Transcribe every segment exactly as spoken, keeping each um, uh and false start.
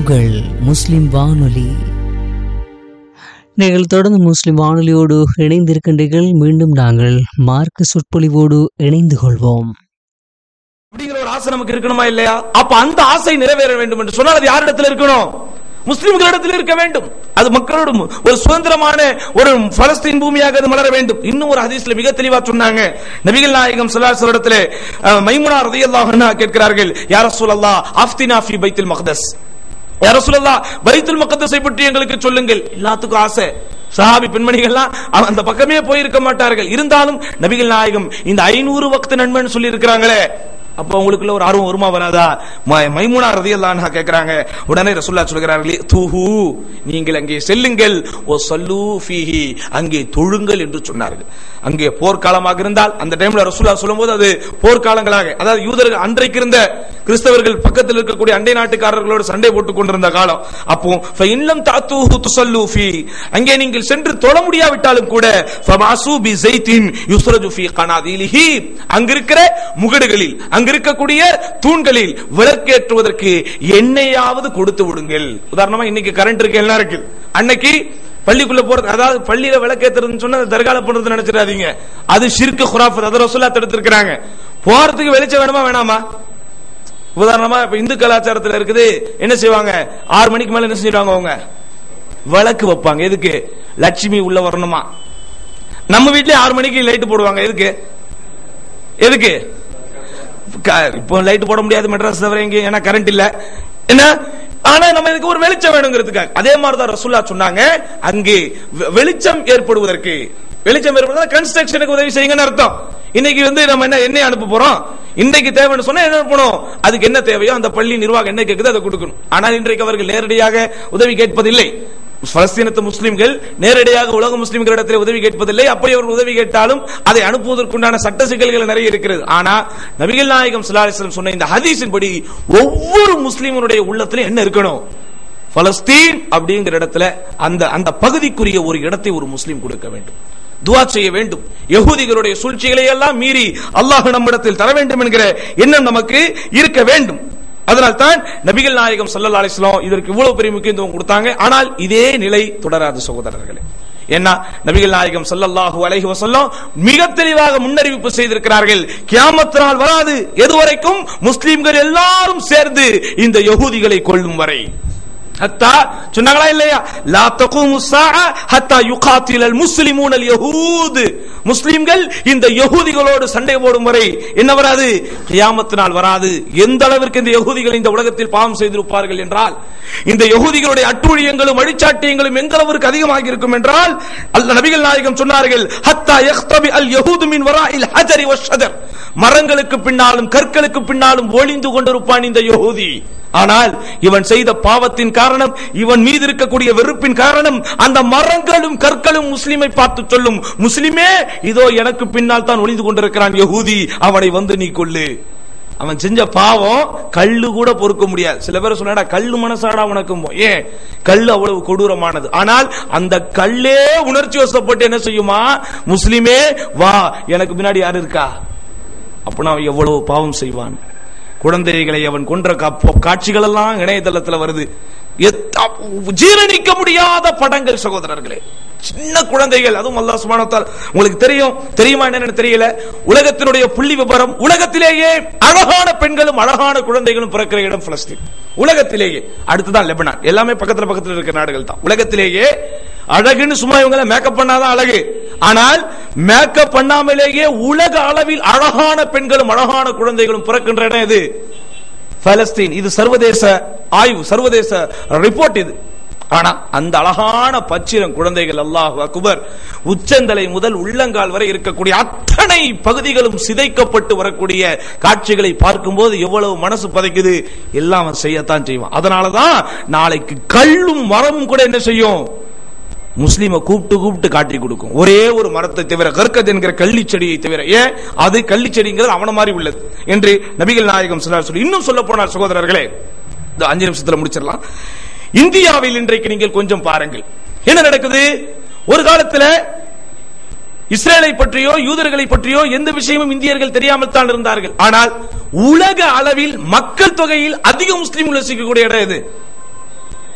உங்கள் முஸ்லிம் வானொலி. நீங்கள் தொடர்ந்து முஸ்லிம் வானொலியோடு இணைந்திருக்கின்றீர்கள். மீண்டும் நாங்கள் மார்க்க சொற்பொழிவோடு இணைந்து கொள்வோம். அப்படிங்கிற ஒரு ஆசை நமக்கு இருக்கணுமா இல்லையா? அப்ப அந்த ஆசை நிறைவேற வேண்டும் என்று சொன்னால் அது யாரிடத்தில் இருக்கணும்? முஸ்லிம்களிடத்தில் இருக்க வேண்டும். அது மக்களோட ஒரு சுதந்திரமான ஒரு பலஸ்தீன் பூமியாக அது மலர வேண்டும். இன்னும் ஒரு ஹதீஸ்ல மிக தெளிவா சொன்னாங்க. நபிகள் நாயகம் ஸல்லல்லாஹு அலைஹி வஸல்லம் மைமுனா ரலியல்லாஹு அன்ஹா கேட்கிறார்கள், யா ரசூலல்லாஹ் அஃப்தினா ஃபீ பைத்துல் மக்தஸ், யா ரசூலல்லாஹ் பைத்துல் மக்தஸை பற்றி எங்களுக்கு சொல்லுங்கள். எல்லாத்துக்கும் ஆசை. சஹாபி பெண்மணிகள்லாம் அந்த பக்கமே போயிருக்க மாட்டார்கள். இருந்தாலும் நபிகள் நாயகம் இந்த ஐநூறு வக்த் நன்மைன்னு சொல்லி இருக்கிறாங்களே, அப்ப உங்களுக்குள்ள ஒரு ஆர்வம் வருமா வராதா? மைமுனா ரலியல்லாஹு அன்ஹா கேக்குறாங்க. உடனே ரசூலுல்லாஹ் சொல்கிறார்கள், தூஹு, நீங்கள் அங்கே செல்லுங்கள், ஓ ஸல்லூ ஃபீஹி, அங்கே தொழுங்கள் என்று சொன்னார்கள். அங்கே போர்க்காலமாக இருந்தால் அந்த டைம்ல ரசூலுல்லாஹ் சொல்லும்போது அது போர்க்காலங்களாக, அதாவது யூதர்கள் அன்றைக்கு இருந்த கிறிஸ்தவர்கள் பக்கத்தில் இருக்கக்கூடிய அண்டை நாட்டுக்காரர்களோடு சண்டை போட்டுக் கொண்டிருந்த காலம். அப்போ ஃபஇன்லம் தஅத்தூஹு துஸல்லூ ஃபீ, அங்கே நீங்கள் சென்று தொழ முடியாவிட்டாலும் கூட ஃபமாசூ பி ஸைத்தின் யுஸ்ரஜு ஃபீ கனாதீலிஹி, அங்கிருக்கிற முகடுகளில் அங்க இருக்கக்கூடிய தூண்களில் விளக்கேற்றுவதற்கு எண்ணெயாவது கொடுத்து விடுங்கள். உதாரணமா இன்னைக்கு கரண்ட் இருக்கு, எல்லாம் இருக்கு. அன்னைக்கு பள்ளிக்குள்ள போறது, அதாவது பள்ளியில விளக்கேற்றுறதுன்னு சொன்னா தர்கால போறது நினைச்சிடாதீங்க. அது ஷிர்க் குராஃபத், அதை ரசூலுல்லாஹ் தடுத்திருக்காங்க. போறதுக்கு வெளிச்சம் வேணுமா வேணாமா? உதாரணமா இப்ப இந்து கலாச்சாரத்தில் இருக்குது, என்ன செய்வாங்க, ஆறு மணிக்கு மேல என்ன செஞ்சிருவாங்க, அவங்க விளக்கு வைப்பாங்க. எதுக்கு? லட்சுமி உள்ள வரணுமா. நம்ம வீட்லயே ஆறு மணிக்கு லைட் போடுவாங்க. எதுக்கு? எதுக்கு? இப்போ லைட் போட முடியாது மெட்ராஸ் தவிர எங்க, ஏன்னா கரண்ட் இல்ல. என்ன, ஆனா நம்ம இதுக்கு ஒரு வெளிச்சம் வேணுங்கிறதுக்காக. அதே மாதிரிதான் ரசூலுல்லாஹ் சொன்னாங்க, அங்கே வெளிச்சம் ஏற்படுவதற்கு, வெளிச்சம் ஏற்படுவதற்கு கன்ஸ்ட்ரக்ஷனுக்கு உதவி செய்யுங்கன்னு அர்த்தம். இன்னைக்கு வந்து நம்ம என்ன எண்ணெய் அனுப்ப போறோம், இன்னைக்கு தேவைன்னு சொன்னா என்ன அனுப்பணும், அதுக்கு என்ன தேவையோ அந்த பள்ளி நிர்வாகம் என்ன கேட்குது அதை கொடுக்கணும். ஆனால் இன்றைக்கு அவர்கள் நேரடியாக உதவி கேட்பதில்லை. பலஸ்தீனத்து முஸ்லிம்கள் நேரடியாக உலக முஸ்லிம்களிடத்தில் உதவி கேட்பதில்லை. அப்படி அவர்கள் உதவி கேட்டாலும் அதை அனுப்புவதற்குண்டான சட்ட சிக்கல்கள் நிறைய இருக்கிறது. ஆனா நபிகள் நாயகம் ஸல்லல்லாஹு அலைஹி வஸல்லம் சொன்ன இந்த ஹதீஸின் படி ஒவ்வொரு முஸ்லிமுடைய உள்ளத்துல என்ன இருக்கணும், பலஸ்தீன் அப்படிங்கிற இடத்துல அந்த அந்த பகுதிக்குரிய ஒரு இடத்தை ஒரு முஸ்லிம் கொடுக்க வேண்டும், துஆ செய்ய வேண்டும். யகூதிகளுடைய சூழ்ச்சிகளை எல்லாம் மீறி அல்லாஹ் நம்மிடத்தில் தர வேண்டும் என்கிற எண்ணம் நமக்கு இருக்க வேண்டும். அதனால் தான் நபிகள் நாயகம் ஸல்லல்லாஹு அலைஹி வஸல்லம் இதற்கு இவ்வளவு பெரிய முக்கியத்துவம் கொடுத்தாங்க. ஆனால் இதே நிலை தொடராது சகோதரர்களே. என்ன, நபிகள் நாயகம் ஸல்லல்லாஹு அலைஹி வஸல்லம் மிக தெளிவாக முன்னறிவிப்பு செய்திருக்கிறார்கள், கியாமத் நாள் வராது எதுவரைக்கும் முஸ்லிம்கள் எல்லாரும் சேர்ந்து இந்த யகூதிகளை கொல்லும் வரை. ஹத்தா சொன்னாங்களா இல்லையா, லா தகூமு ஸாஅ ஹத்தா யுகாத்திலல் முஸ்லிமூனல் யஹூத், முஸ்லிம்கள் இந்த யகூதிகளோடு சண்டை போடும் வரை என்ன வராது, கியாமத் நாள் வராது. எந்த அளவிற்கு இந்த யகூதிகள் இந்த உலகத்தில் பாவம் செய்திருப்பார்கள் என்றால், இந்த யகூதிகளுடைய அட்டூழியங்களும் அழிச்சாட்டியங்களும் எந்த அளவிற்கு அதிகமாக இருக்கும் என்றால், அல்லாஹ் நபிகள் நாயகம் சொன்னார்கள், ஹத்தா யக்தபி அல் யஹூது மின் வராஇல் ஹஜரி வஷ்ஷஜர், மரங்களுக்கு பின்னாலும் கற்களுக்கு பின்னாலும் ஒளிந்து கொண்டிருப்பான் இந்த யஹூதி. ஆனால் இவன் செய்த பாவத்தின் காரணம், இவன் மீது இருக்கக்கூடிய வெறுப்பின் காரணம், அந்த மரங்களும் கற்களும் முஸ்லிமை பார்த்து சொல்லும், முஸ்லிமே இதோ எனக்கு பின்னால் தான் ஒளிந்து கொண்டிருக்கிறான் யஹூதி, அவனை வந்து நீ கொல்லு. அவன் செஞ்ச பாவம் கல்லு கூட பொறுக்க முடியாது. சில பேர் சொன்னா கல்லு மனசாடா உனக்கும், ஏன் கல்லு அவ்வளவு கொடூரமானது. ஆனால் அந்த கல்லே உணர்ச்சி வசப்பட்டு என்ன செய்யுமா, முஸ்லிமே வா எனக்கு பின்னாடி யாரு இருக்கா, அப்படின்னா அவன் எவ்வளவு பாவம் செய்வான். குழந்தைகளை அவன் கொன்ற காட்சிகள் எல்லாம் இணையதளத்தில் வருது. ஜீரணிக்க முடியாத படங்கள் சகோதரர்களே. சின்ன குழந்தைகள், அதுவும் அல்லாஹ் சுப்ஹானஹு வ தஆலா, உங்களுக்கு தெரியும் தெரியுமா என்னன்னு தெரியல, உலகத்தினுடைய புள்ளி விபரம், உலகத்திலேயே அழகான பெண்களும் அழகான குழந்தைகளும் பிறக்கிற இடம் பலஸ்தீன். உலகத்திலேயே அடுத்துதான் லெபனான். எல்லாமே பக்கத்துல பக்கத்துல இருக்கிற நாடுகள் தான். உலகத்திலேயே அழகுன்னு சும்மா இவங்களை மேக்கப் பண்ணாதான் அழகு, ஆனால் மேக்கப் பண்ணாமலேயே உலக அளவில் அழகான பெண்களும் அழகான குழந்தைகளும் பிறக்கின்ற இடம் இது பலஸ்தீன். இது சர்வதேச ஆய்வு, சர்வதேச ரிப்போர்ட் இது. ஆனா அந்த அழகான பச்சிரம் குழந்தைகள், அல்லாஹ் அக்பர், உச்சந்தலை முதல் உள்ளங்கால் வரை இருக்கக்கூடிய அத்தனை பகுதிகளும் சிதைக்கப்பட்டு வரக்கூடிய காட்சிகளை பார்க்கும்போது எவ்வளவு மனசு பதைக்குது. எல்லாம் செய்யத்தான் செய்வான். அதனாலதான் நாளைக்கு கல்லும் மரமும் கூட என்ன செய்யும், முஸ்லிமை கூப்பிட்டு கூப்பிட்டு காட்டி கொடுக்கும். ஒரே ஒரு மரத்தை தவிர, கர்கத் என்கிற கள்ளி செடியை தவிர. ஏன் அது கள்ளி செடிங்கிறது அவன மாதிரி உள்ளது என்று நபிகள் நாயகம் ஸல்லல்லாஹு அலைஹி வஸல்லம். இன்னும் சொல்ல போனால் சகோதரர்களே, இந்த அஞ்சு நிமிஷத்துல முடிச்சிடலாம். இந்தியாவில் இன்றைக்கு நீங்கள் கொஞ்சம் பாருங்கள் என்ன நடக்குது. ஒரு காலத்தில் இஸ்ரேலை பற்றியோ யூதர்களை பற்றியோ எந்த விஷயமும் இந்தியர்கள் தெரியாமல் தான் இருந்தார்கள். ஆனால் உலக அளவில் மக்கள் தொகையில் அதிக முஸ்லிம்கள் வசிக்கக்கூடிய இடம் இது.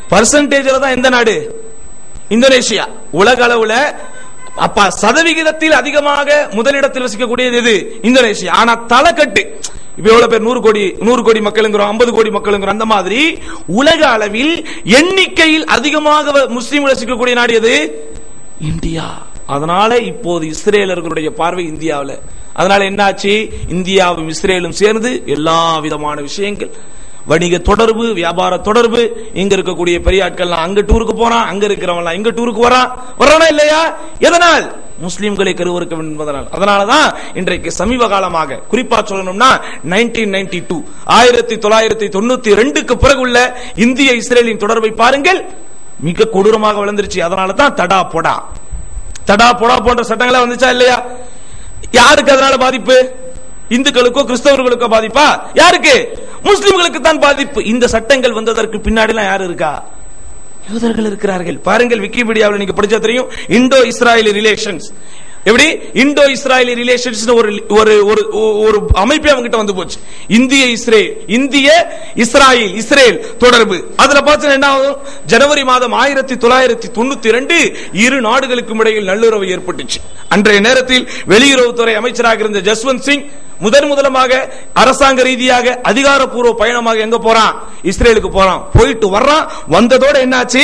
பர்சன்டேஜ்ல தான் எந்த நாடு? இந்தோனேஷியா. உலக அளவுல அப்ப சதவிகிதத்தில் அதிகமாக முதலிடத்தில் வசிக்கக்கூடியது எது? இந்தோனேஷியா. ஆனா தலைக்கட்டு இப்ப எவ்வளவு பேர்? நூறு கோடி நூறு கோடி மக்களுங்கிறோம், ஐம்பது கோடி மக்களுங்கிறோம். அந்த மாதிரி உலக அளவில் எண்ணிக்கையில் அதிகமாக முஸ்லீம்கள் வசிக்கக்கூடிய நாடு எது? இந்தியா. அதனால இப்போது இஸ்ரேலர்களுடைய பார்வை இந்தியாவில். அதனால என்னாச்சு? இந்தியாவும் இஸ்ரேலும் சேர்ந்து எல்லா விதமான விஷயங்கள், வணிக தொடர்பு, வியாபார தொடர்பு, இங்க இருக்கக்கூடிய பெரிய ஆட்கள் அங்க டூருக்கு போறான், அங்க இருக்கிறவங்க இங்க டூருக்கு வரான். வரானா இல்லையா? எதனால்? முஸ்லிம்களை கருவறுக்க வேண்டும் என்பதனால். அதனாலதான் இன்றைக்கு சமீப காலமாக குறிப்பா சொல்லணும்னா நைன்டீன் நைன்டி டூ ஆயிரத்தி தொள்ளாயிரத்தி தொண்ணூத்தி ரெண்டுக்கு பிறகு உள்ள இந்திய இஸ்ரேலின் தொடர்பை பாருங்கள், மிக கொடூரமாக வளர்ந்துருச்சு. அதனாலதான் தடா பொடா தடா பொடா போன்ற சட்டங்களா வந்துச்சா இல்லையா? யாருக்கு அதனால பாதிப்பு? இந்துக்களுக்கோ கிறிஸ்தவர்களுக்கோ பாதிப்பா? யாருக்கு? முஸ்லிம்களுக்கு தான் பாதிப்பு. இந்த சட்டங்கள் வந்ததற்கு பின்னாடி யாரு இருக்கா? யூதர்கள் இருக்கிறார்கள். பாருங்கள், விக்கிபீடியாவில் நீங்க படிச்சா தெரியும். இண்டோ இஸ்ராயலி ரிலேஷன்ஸ், எப்படி இண்டோ இஸ்ராயலி ரிலேஷன்ஸ் ஒரு ஒரு ஒரு அமைப்பே அவங்க கிட்ட வந்து போச்சு. இந்திய இஸ்ரேல் இந்திய இஸ்ராயல் இஸ்ரேல் தொடர்பு. அதுல பார்த்தா என்ன ஆகும்? ஜனவரி மாதம் ஆயிரத்தி தொள்ளாயிரத்தி தொண்ணூத்தி ரெண்டு இரு நாடுகளுக்கும் இடையில் நல்லுறவு ஏற்பட்டுச்சு. அன்றைய நேரத்தில் வெளியுறவுத்துறை அமைச்சராக இருந்த ஜஸ்வந்த் சிங் முதன் முதலமாக அரசாங்க ரீதியாக அதிகாரப்பூர்வ பயணமாக எங்க போறான்? இஸ்ரேலுக்கு போறான். போயிட்டு வர்றான். வந்ததோட என்னாச்சு?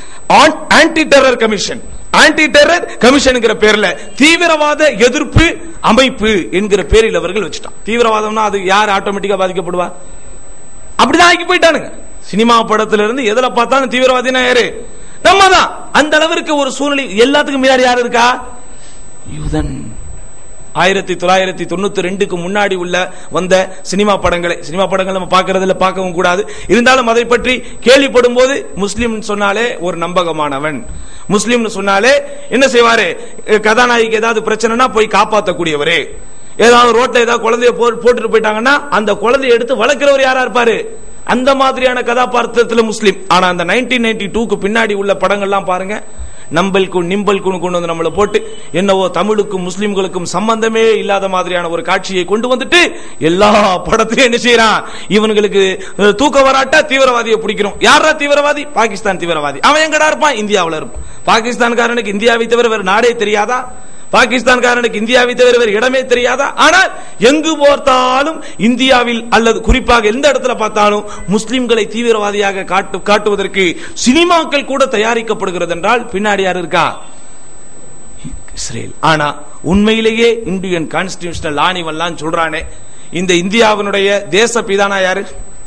Anti terror commission anti terror commission பேர்ல தீவிரவாத எதிர்ப்பு அமைப்பு என்கிற பேரில் அவர்கள் வச்சுட்டான். தீவிரவாதம்னா அது யார் ஆட்டோமேட்டிக்கா பாதிக்கப்படுவா? அப்படிதான் ஆக்கி போயிட்டானுங்க. சினிமா படத்துல இருந்து எதுல பார்த்தாலும் தீவிரவாதினா யாரு? நம்ம தான். அந்த அளவிற்கு ஒரு சூழ்நிலை. எல்லாத்துக்கும் முன்னாடி யாரு இருக்கா? யூதன். ஆயிரத்தி தொள்ளாயிரத்தி தொண்ணூத்தி ரெண்டுக்கு முன்னாடி உள்ள வந்த சினிமா படங்களை சினிமா படங்கள் நம்ம பார்க்கறதுல பார்க்கவும் கூடாது. இருந்தாலும் அதை பற்றி கேள்விப்படும் போது முஸ்லிம் சொன்னாலே ஒரு நம்பகமானவன், முஸ்லிம் சொன்னாலே என்ன செய்வாரு? கதாநாயகிக்கு ஏதாவது பிரச்சனைனா போய் காப்பாற்றக்கூடியவரே. ஏதாவது ரோட்ல ஏதாவது குழந்தைய போட்டுட்டு போயிட்டாங்கன்னா அந்த குழந்தைய எடுத்து வளர்க்கிறவர் யாரா இருப்பாரு? அந்த மாதிரியான கதாபாத்திரத்தில் முஸ்லிம். ஆனா அந்த நைன்டீன் நைன்டி டூக்கு பின்னாடி உள்ள படங்கள்லாம் பாருங்க, நம்பல்கும் நிம்பல்கும் கொண்டு வந்து நம்மளை போட்டு என்னவோ தமிழுக்கும் முஸ்லிம்களுக்கும் சம்பந்தமே இல்லாத மாதிரியான ஒரு காட்சியை கொண்டு வந்துட்டு எல்லா படத்திலையும் என்ன செய்யறான்? இவனுங்களுக்கு தூக்க வராட்டா தீவிரவாதியை பிடிக்கிறோம். யாரா தீவிரவாதி? பாகிஸ்தான் தீவிரவாதி. அவன் எங்கடா இருப்பான்? இந்தியாவில் இருப்பான். பாகிஸ்தான்காரனுக்கு இந்தியாவை தவிர வேறு நாடே தெரியாதா? பாகிஸ்தான்காரனுக்கு இந்தியாவை தவிர வேறு இடமே தெரியாதா? ஆனால் எங்கு பார்த்தாலும் இந்தியாவில் அல்லது குறிப்பாக எந்த இடத்துல பார்த்தாலும் முஸ்லிம்களை தீவிரவாதியாக காட்டு காட்டுவதற்கு சினிமாக்கள் கூட தயாரிக்கப்படுகிறது என்றால் பின்னாடி யார் இருக்கா? இஸ்ரேல். ஆனா உண்மையிலேயே இந்தியன் கான்ஸ்டிடியூஷனல் ஆணிவெல்லாம் சொல்றானே, இந்த இந்தியாவினுடைய தேச பிதானா யாரு?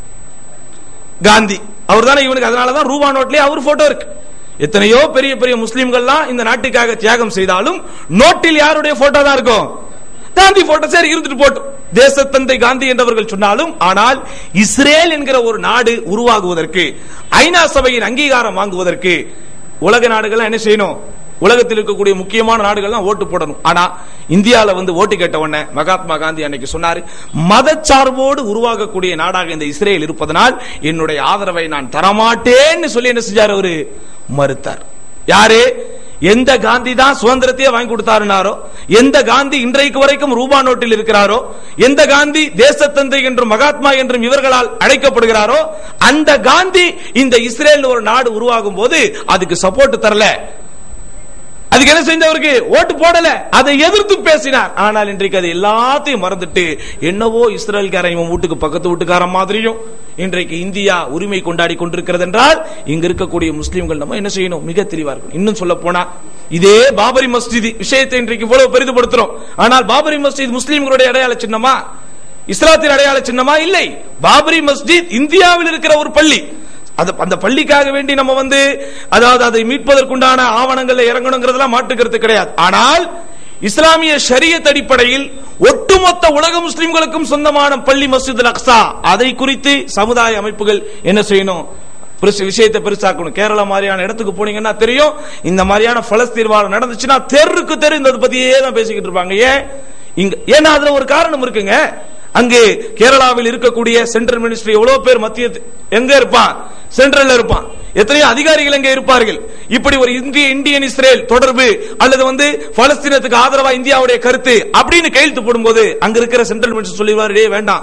காந்தி. அவர் தானே இவனுக்கு. அதனாலதான் ரூபா நோட்லயே அவர் போட்டோ இருக்கு. எத்தனையோ பெரிய பெரிய முஸ்லிம்கள்லாம் இந்த நாட்டுக்காக தியாகம் செய்தாலும் நோட்டில் யாருடைய போட்டோ தான் இருக்கும்? காந்தி போட்டோ. சரி, இருந்துட்டு போட்டோம். தேசத்தந்தை காந்தி என்றவர்கள் சொன்னாலும், ஆனால் இஸ்ரேல் என்கிற ஒரு நாடு உருவாகுவதற்கு, ஐநா சபையின் அங்கீகாரம் வாங்குவதற்கு உலக நாடுகள் என்ன செய்யணும்? உலகத்தில் இருக்கக்கூடிய முக்கியமான நாடுகள் தான் ஓட்டு போடணும். ஆனா இந்தியாவில் வந்து ஓட்டு கேட்ட உடனே மகாத்மா காந்தி அன்னைக்கு சொன்னாரு, மதச்சார்போடு உருவாகக்கூடிய நாடாக இந்த இஸ்ரேல் இருப்பதனால் என்னுடைய ஆதரவை நான் தரமாட்டேன்னு சொல்லி என்ன செஞ்சார்? அவரு மறுத்தார். யாரு? எந்த காந்தி தான் சுதந்திரத்தையே வாங்கி கொடுத்தாருனாரோ, எந்த காந்தி இன்றைக்கு வரைக்கும் ரூபா நோட்டில் இருக்கிறாரோ, எந்த காந்தி தேசத்தந்தை என்றும் மகாத்மா என்றும் இவர்களால் அழைக்கப்படுகிறாரோ, அந்த காந்தி இந்த இஸ்ரேல் ஒரு நாடு உருவாகும் போது அதுக்கு சப்போர்ட் தரல. அதுக்கு என்ன செஞ்சவருக்கு? ஓட்டு போடல. அதை எதிர்த்து பேசினார். ஆனால் இன்றைக்கு அது எல்லாத்தையும் மறந்துட்டு என்னவோ இஸ்ரேல்காரன் இவன் வீட்டுக்கு பக்கத்து வீட்டுக்காரன் மாதிரியும் இன்றைக்கு இந்தியா உரிமை கொண்டாடி கொண்டிருக்கிறது என்றால் இங்க இருக்கக்கூடிய முஸ்லிம்கள் நம்ம என்ன செய்யணும்? மிக தெளிவா இருக்கணும். இன்னும் சொல்ல போனா இதே பாபரி மஸ்ஜித் விஷயத்தை இன்றைக்கு இவ்வளவு பெரிதுபடுத்துறோம். ஆனால் பாபரி மஸ்ஜித் முஸ்லிம்களுடைய அடையாள சின்னமா? இஸ்லாத்தின் அடையாள சின்னமா? இல்லை. பாபரி மஸ்ஜித் இந்தியாவில் இருக்கிற ஒரு பள்ளி. அந்த பள்ளிக்காக வேண்டி நம்ம வந்து அதாவது அதை மீட்பதற்குண்டான ஆவணங்கள் இறங்கணுங்கிறதெல்லாம் மாற்றுக்கிறது கிடையாது. ஆனால் இஸ்லாமிய ஷரியத் அடிப்படையில் ஒட்டுமொத்த உலக முஸ்லிம்களுக்கும் சொந்தமான பள்ளி மஸ்ஜித் அல் அக்ஸா, அதை குறித்து சமுதாய அமைப்புகள் என்ன செய்யணும்? விஷயத்தை பெருசாக்கணும். கேரளா மாதிரியான இடத்துக்கு போனீங்கன்னா தெரியும், இந்த மாதிரியான பலஸ்தீன் வாரம் நடந்துச்சுன்னா தெருக்கு தெரு இந்த பத்தியே தான் பேசிக்கிட்டு இருப்பாங்க. ஏன்? இங்க ஏன்னா அதுல ஒரு காரணம் இருக்குங்க. அங்கே கேரளாவில் இருக்கக்கூடிய சென்ட்ரல் மினிஸ்ட்ரி எவ்வளவு பேர் மத்திய எங்க இருப்பான்? சென்ட்ரல்ல இருப்பான். எத்தனையோ அதிகாரிகள் எங்க இருப்பார்கள். இப்படி ஒரு இந்திய இந்தியன் இஸ்ரேல் தொடர்பு அல்லது வந்து பலஸ்தீனத்துக்கு ஆதரவா இந்தியாவுடைய கருத்து அப்படின்னு கையெழுத்து போடும்போது அங்க இருக்கிற சென்ட்ரல் மினிஸ்டர் சொல்லிடுவாரு, வேண்டாம்,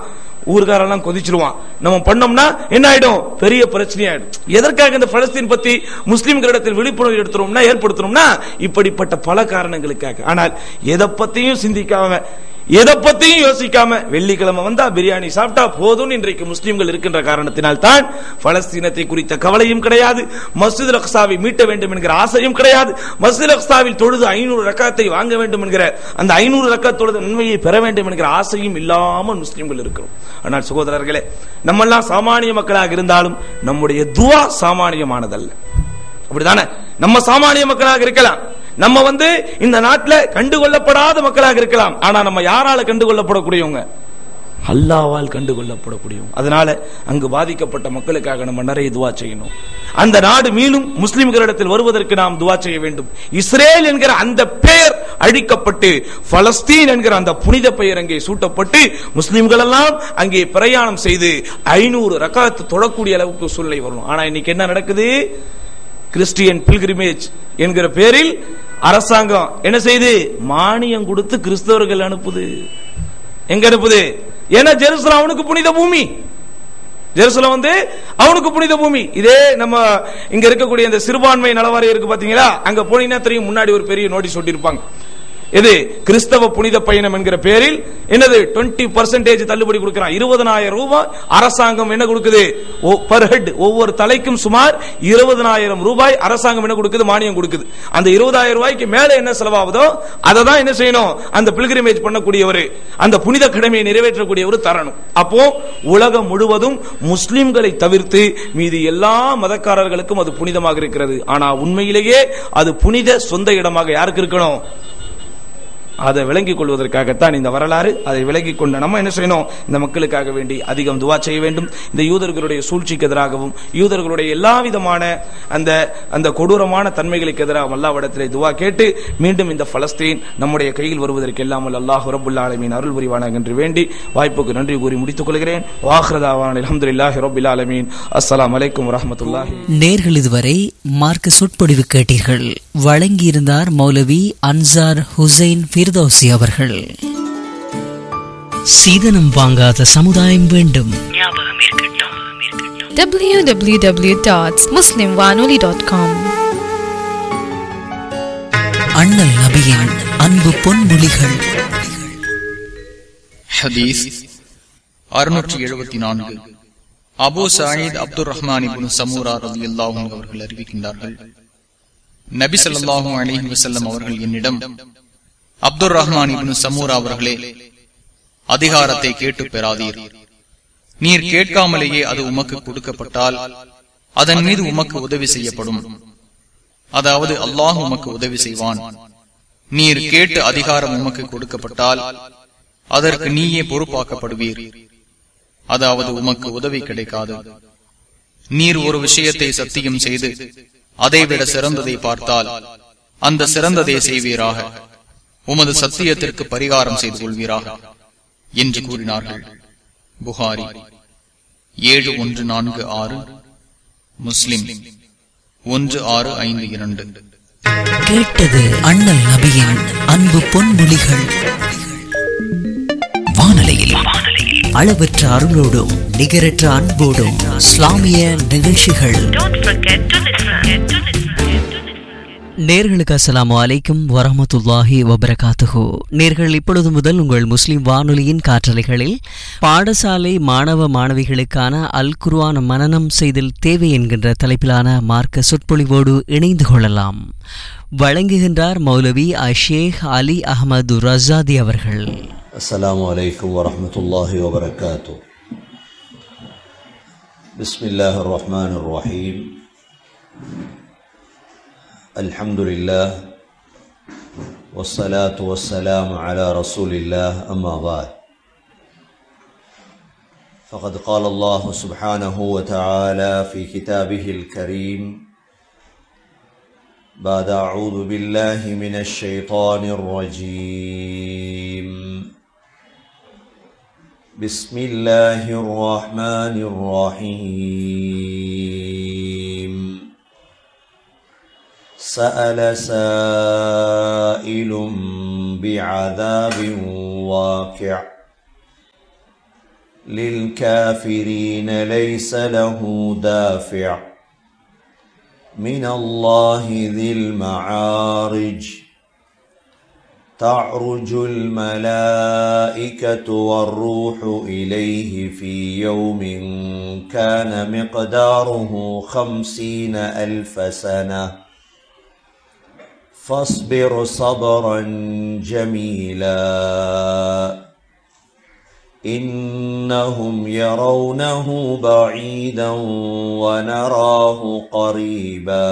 ஊர்காரெல்லாம் கொதிச்சிருவான். நம்ம பண்ணோம்னா என்ன ஆயிடும், பெரிய பிரச்சனை ஆயிடும். எதற்காக இந்த பலஸ்தீன் பத்தி முஸ்லிம்களிடத்தில் விழிப்புணர்வு எடுத்துறோம்னா ஏற்படுத்துறோம்னா இப்படிப்பட்ட பல காரணங்களுக்காக. ஆனால் எதை பத்தியும் சிந்திக்காம எதை பத்தியும் யோசிக்காம வெள்ளிக்கிழமை வந்தா பிரியாணி சாப்பிட்டா போதும் இன்றைக்கு முஸ்லிம்கள் இருக்கின்ற காரணத்தினால் தான் பலஸ்தீனத்தை குறித்த கவலையும் கிடையாது, மஸ்ஜித் அக்ஸாவை மீட்ட வேண்டும் என்கிற ஆசையும் கிடையாது, மஸ்ஜித் அக்ஸாவில் தொழுது ஐநூறு ரக்காத்தை வாங்க வேண்டும் என்கிற அந்த ஐநூறு ரக்காத் தொழுது நன்மையை பெற வேண்டும் என்கிற ஆசையும் இல்லாமல் முஸ்லிம்கள் இருக்கிறோம். ஆனால் சகோதரர்களே, நம்ம எல்லாம் சாமானிய மக்களாக இருந்தாலும் நம்முடைய துவா சாமானியமானதல்ல. அப்படிதானே? நம்ம சாமானிய மக்களாக இருக்கலாம், நம்ம வந்து இந்த நாட்டில் கண்டுகொள்ளப்படாத மக்களாக இருக்கலாம். ஆனா நம்ம யாரால கண்டுகொள்ளப்படக்கூடியவங்க? அல்லாஹ்வால் கண்டுகொள்ளப்படக்கூடியவங்க. அதனால அங்கு பாதிக்கப்பட்ட மக்களுக்காக நம்ம நிறைய துவா செய்யணும். அந்த நாடு மீண்டும் முஸ்லிம்களிடத்தில் வருவதற்கு நாம் துவா செய்ய வேண்டும். இஸ்ரேல் என்கிற அந்த பெயர் அழிக்கப்பட்டு பலஸ்தீன் என்கிற அந்த புனித பெயர் அங்கே சூட்டப்பட்டு முஸ்லிம்கள் எல்லாம் அங்கே பிரயாணம் செய்து ஐநூறு ரக்காத் தொழக்கூடிய அளவுக்கு சூழ்நிலை வரணும். ஆனா இன்னைக்கு என்ன நடக்குது? கிறிஸ்டியன் பில்கிரிமேஜ் என்கிற பேரில் அரசாங்கம் என்ன செய்து மானியம் கொடுத்து கிறிஸ்தவர்கள் அனுப்புது. எங்க அனுப்புது? ஏன்னா ஜெருசலம் அவனுக்கு புனித பூமி. ஜெருசலம் வந்து அவனுக்கு புனித பூமி. இதே நம்ம இங்க இருக்கக்கூடிய இந்த சிறுபான்மை நலவாரியம் இருக்கு பாத்தீங்களா, அங்க போனீங்கன்னா தெரியும், முன்னாடி ஒரு பெரிய நோட்டீஸ் ஒட்டியிருப்பாங்க. இது கிறிஸ்தவ புனித பயணம் என்கிற பேரில் என்னது டுவெண்ட்டி பர்சன்டேஜ் தள்ளுபடி கொடுக்கிறான். இருபதனாயிரம் ரூபாய் அரசாங்கம் என்ன கொடுக்குது? பர் ஹெட், ஒவ்வொரு தலைக்கும் சுமார் இருபதனாயிரம் ரூபாய் அரசாங்கம் என்ன கொடுக்குது? மானியம் கொடுக்குது. அந்த இருபதாயிரம் ரூபாய்க்கு மேல என்ன செலவாகுதோ அதை தான் என்ன செய்யணும்? அந்த பில்கிரிமேஜ் பண்ணக்கூடியவர், அந்த புனித கடமையை நிறைவேற்றக்கூடியவர் தரணும். அப்போ உலகம் முழுவதும் முஸ்லிம்களை தவிர்த்து மீது எல்லா மதக்காரர்களுக்கும் அது புனிதமாக இருக்கிறது. ஆனா உண்மையிலேயே அது புனித சொந்த இடமாக யாருக்கு இருக்கணும்? அதை விளங்கிக் கொள்வதற்காகத்தான் இந்த வரலாறு. அதை விளங்கிக் கொண்ட நம்ம என்ன செய்யணும்? இந்த மக்களுக்காக வேண்டி அதிகம் துவா செய்ய வேண்டும். இந்த யூதர்களுடைய சூழ்ச்சிக்கு எதிராகவும் யூதர்களுடைய எல்லா விதமான அந்த அந்த கொடூரமான தன்மைகளுக்கு எதிராக அல்லாஹ்விடத்திலே துவா கேட்டு மீண்டும் இந்த பலஸ்தீன் நம்முடைய கையில் வருவதற்கு எல்லாம் அல்லாஹ் ரப்புல் ஆலமீன் அருள் புரிவானாக என்று வேண்டி வாய்ப்புக்கு நன்றி கூறி முடித்துக் கொள்கிறேன். வாஹ்ரதாவான அல்ஹம்துலில்லாஹி ரப்பில் ஆலமீன். அஸ்ஸலாமு அலைக்கும் வரஹ்மத்துல்லாஹி. நேர்கள் இதுவரை மார்க்க சொற்பொழிவு கேட்டீர்கள். வழங்கியிருந்தார் மௌலவி அன்சார் ஹுசைன் ஃபிர்தௌசி அவர்கள். சீதனம் வாங்காத சமுதாயம் வேண்டும். டபிள்யூ டபிள்யூ டபிள்யூ டாட் முஸ்லிம் வானொலி டாட் காம். அண்ணல் நபியின் அன்பு பொன்மொழிகள். ஹதீஸ் அறுநூற்று எழுபத்தி நான்கு. அபூ சயீத் அப்துர் ரஹ்மான் இப்னு சமூரா ரலியல்லாஹு அன்ஹு அவர்கள் அறிவிக்கின்றார்கள், நபி ஸல்லல்லாஹு அலைஹி வஸல்லம் அவர்கள் என்னிடம், அப்துர் ரஹ்மான் இப்னு சமூரா அவர்களே, அதிகாரத்தை கேட்டு பெறாதீர். நீர் கேட்காமலேயே அது உமக்கு கொடுக்கப்பட்டால் அதன் மீது உமக்கு உதவி செய்யப்படும், அதாவது அல்லாஹ் உமக்கு உதவி செய்வான். நீர் கேட்டு அதிகாரம் உமக்கு கொடுக்கப்பட்டால் அதற்கு நீயே பொறுப்பாக்கப்படுவீர், அதாவது உமக்கு உதவி கிடைக்காது. நீர் ஒரு விஷயத்தை சத்தியம் செய்து அதைவிட சிறந்ததை பார்த்தால் அந்த சிறந்ததை செய்வீராக, உமது சத்தியத்திற்கு பரிகாரம் செய்து கொள்வீராக என்று கூறினார்கள். புகாரி ஏழு ஒன்று நான்கு ஆறு, முஸ்லிம் ஒன்று ஆறு ஐந்து இரண்டு. கேட்டது அண்ணல் நபியின் அன்பு பொன்மொழிகள். வானலையில் அளவற்ற அருளோடும் நிகரற்ற அன்போடும் இஸ்லாமிய நிகழ்ச்சிகள். நேர்களுக்கு அஸ்ஸலாமு அலைக்கும் வரஹ்மத்துல்லாஹி வபரகாத்துஹு. நேர்கள் இப்பொழுது முதல் உங்கள் முஸ்லிம் வானொலியின் காற்றலைகளில் பாடசாலை மாணவ மாணவிகளுக்கான அல் குர்ஆன் மனனம் செய்தல் தேவை என்கின்ற தலைப்பிலான மார்க்க சொற்பொழிவோடு இணைந்து கொள்ளலாம். வழங்குகின்றார் மௌலவி அஷேக் அலி அஹமது ரஸாதி அவர்கள். அஸ்ஸலாமு அலைக்கும் வரஹ்மத்துல்லாஹி வபரகாத்துஹு. பிஸ்மில்லாஹிர் ரஹ்மானிர் ரஹீம். அல்ஹம்துலில்லாஹ் வஸ்ஸலாத்து வஸ்ஸலாமு அலா ரசூலில்லாஹ். அம்மா பஅத். فقد قال الله سبحانه وتعالى في كتابه الكريم بعد أعوذ بالله من الشيطان الرجيم بسم الله الرحمن الرحيم سأل سائل بعذاب واقع للكافرين ليس له دافع من الله ذي المعارج تعرج الملائكة والروح إليه في يوم كان مقداره خمسين ألف سنة فاصبر صبرا جميلا إنهم يرونه بعيدا ونراه قريبا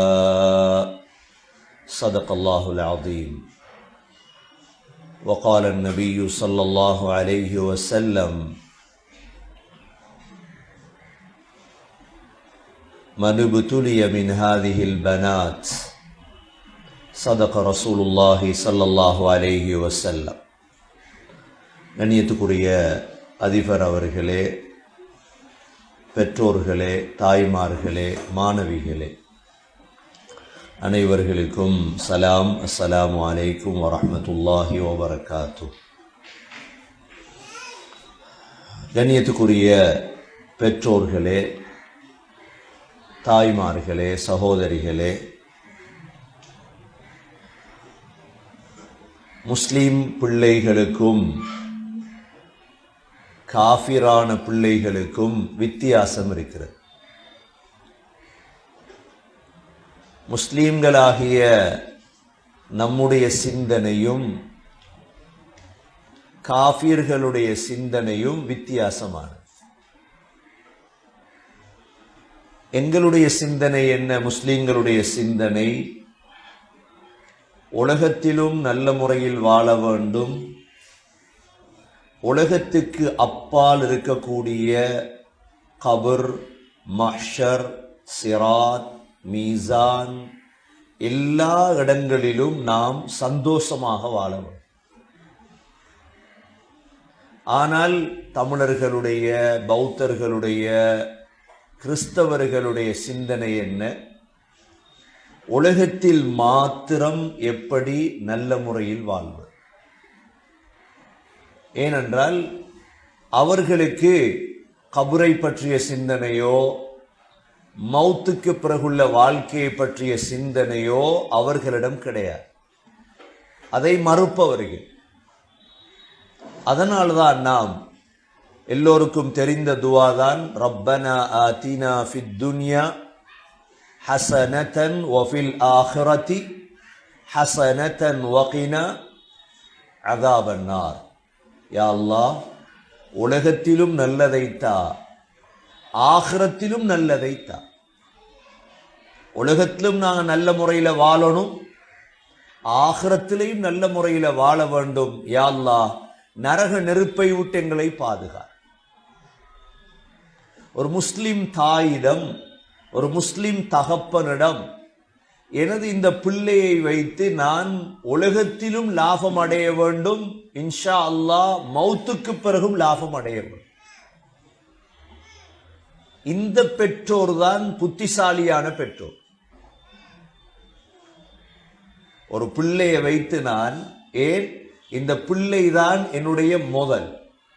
صدق الله العظيم. وقال النبي صلى الله عليه وسلم من ابتلي من هذه البنات صدق رسول الله صلى الله عليه وسلم. கண்ணியத்துக்குரிய அதிபர் அவர்களே, பெற்றோர்களே, தாய்மார்களே, மாணவிகளே, அனைவர்களுக்கும் சலாம். அஸ்ஸலாமு அலைக்கும் வரஹ்மத்துல்லாஹி வபரகாத்துஹ். கண்ணியத்துக்குரிய பெற்றோர்களே, தாய்மார்களே, சகோதரிகளே, முஸ்லிம் பிள்ளைகளுக்கும் காஃபிரான பிள்ளைகளுக்கும் வித்தியாசம் இருக்கிறது. முஸ்லிம்களாகிய நம்முடைய சிந்தனையும் காஃபிர்களுடைய சிந்தனையும் வித்தியாசமானது. எங்களுடைய சிந்தனை என்ன? முஸ்லிம்களுடைய சிந்தனை உலகத்திலும் நல்ல முறையில் வாழ வேண்டும், உலகத்துக்கு அப்பால் இருக்கக்கூடிய கபர், மஹ்ஷர், சிராத், மீசான் எல்லா இடங்களிலும் நாம் சந்தோஷமாக வாழ வேண்டும். ஆனால் தமிழர்களுடைய, பௌத்தர்களுடைய, கிறிஸ்தவர்களுடைய சிந்தனை என்ன? உலகத்தில் மாத்திரம் எப்படி நல்ல முறையில் வாழ்வது. ஏனென்றால் அவர்களுக்கு கபரை பற்றிய சிந்தனையோ மௌத்துக்கு பிறகுள்ள வாழ்க்கையை பற்றிய சிந்தனையோ அவர்களிடம் கிடையாது. அதை மறுப்பவர்கள். அதனால்தான் நாம் எல்லோருக்கும் தெரிந்த துவாதான் ரப்பனா ஆதினா ஃபித் துன்யா ஹஸனதன் வஃபில் ஆஹிரதி ஹஸனதன் வகினா அஸாபன் நார். யா அல்லாஹ், உலகத்திலும் நல்லதைத்தா, ஆகிரத்திலும் நல்லதைத்தா. உலகத்திலும் நாங்கள் நல்ல முறையில் வாழணும், ஆகிரத்திலையும் நல்ல முறையில் வாழ வேண்டும். யா அல்லாஹ், நரக நெருப்பை விட்டு எங்களை பாதுகா. ஒரு முஸ்லிம் தாயிடம், ஒரு முஸ்லிம் தகப்பனிடம் எனது இந்த பிள்ளையை வைத்து நான் உலகத்திலும் லாபம் அடைய வேண்டும், இன்ஷா அல்லாஹ் மௌத்துக்கு பிறகும் லாபம் அடைய வேண்டும். இந்த பெற்றோர் தான் புத்திசாலியான பெற்றோர். ஒரு பிள்ளையை வைத்து நான் ஏன் இந்த பிள்ளைதான் என்னுடைய முதல்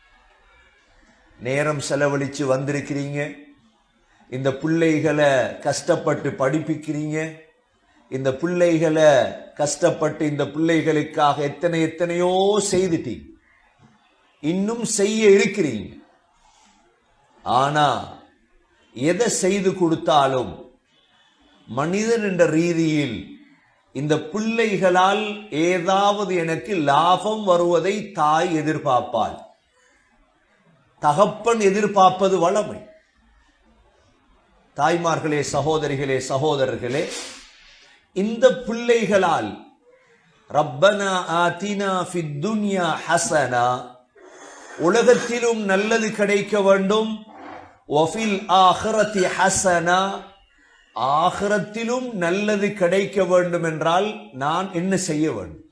நேரம் செலவழிச்சு வந்திருக்கிறீங்க, இந்த பிள்ளைகளை கஷ்டப்பட்டு படிப்பிக்கிறீங்க, இந்த பிள்ளைகளை கஷ்டப்பட்டு இந்த பிள்ளைகளுக்காக எத்தனை எத்தனையோ செய்துட்டீங்க, இன்னும் செய்ய இருக்கிறீங்க. ஆனா எதை செய்து கொடுத்தாலும் மனிதன் என்ற ரீதியில் இந்த பிள்ளைகளால் ஏதாவது எனக்கு லாபம் வருவதை தாய் எதிர்பார்ப்பாள், தகப்பன் எதிர்பார்ப்பது வளமை. தாய்மார்களே, சகோதரிகளே, சகோதரர்களே, இந்த பிள்ளைகளால் ரப்பனா ஆதினா ஃபித் துன்யா ஹஸனா, உலகத்திலும் நல்லது கிடைக்க வேண்டும், வஃபில் ஆஹிரதி ஹஸனா, ஆகிரத்திலும் நல்லது கிடைக்க வேண்டும் என்றால் நான் என்ன செய்ய வேண்டும்?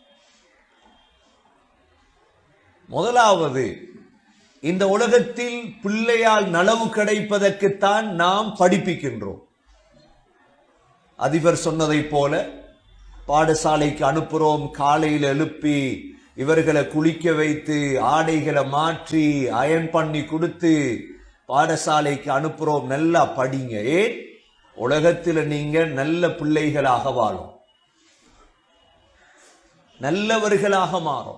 முதலாவது, இந்த உலகத்தில் பிள்ளையால் நலவு கிடைப்பதற்குத்தான் நாம் படிப்பிக்கின்றோம். அதிபர் சொன்னதை போல பாடசாலைக்கு அனுப்புறோம், காலையில் எழுப்பி இவர்களை குளிக்க வைத்து ஆடைகளை மாற்றி அயன் பண்ணி கொடுத்து பாடசாலைக்கு அனுப்புறோம். நல்லா படிங்க. ஏன்? உலகத்தில் நீங்க நல்ல பிள்ளைகளாக வாழும், நல்லவர்களாக மாறும்.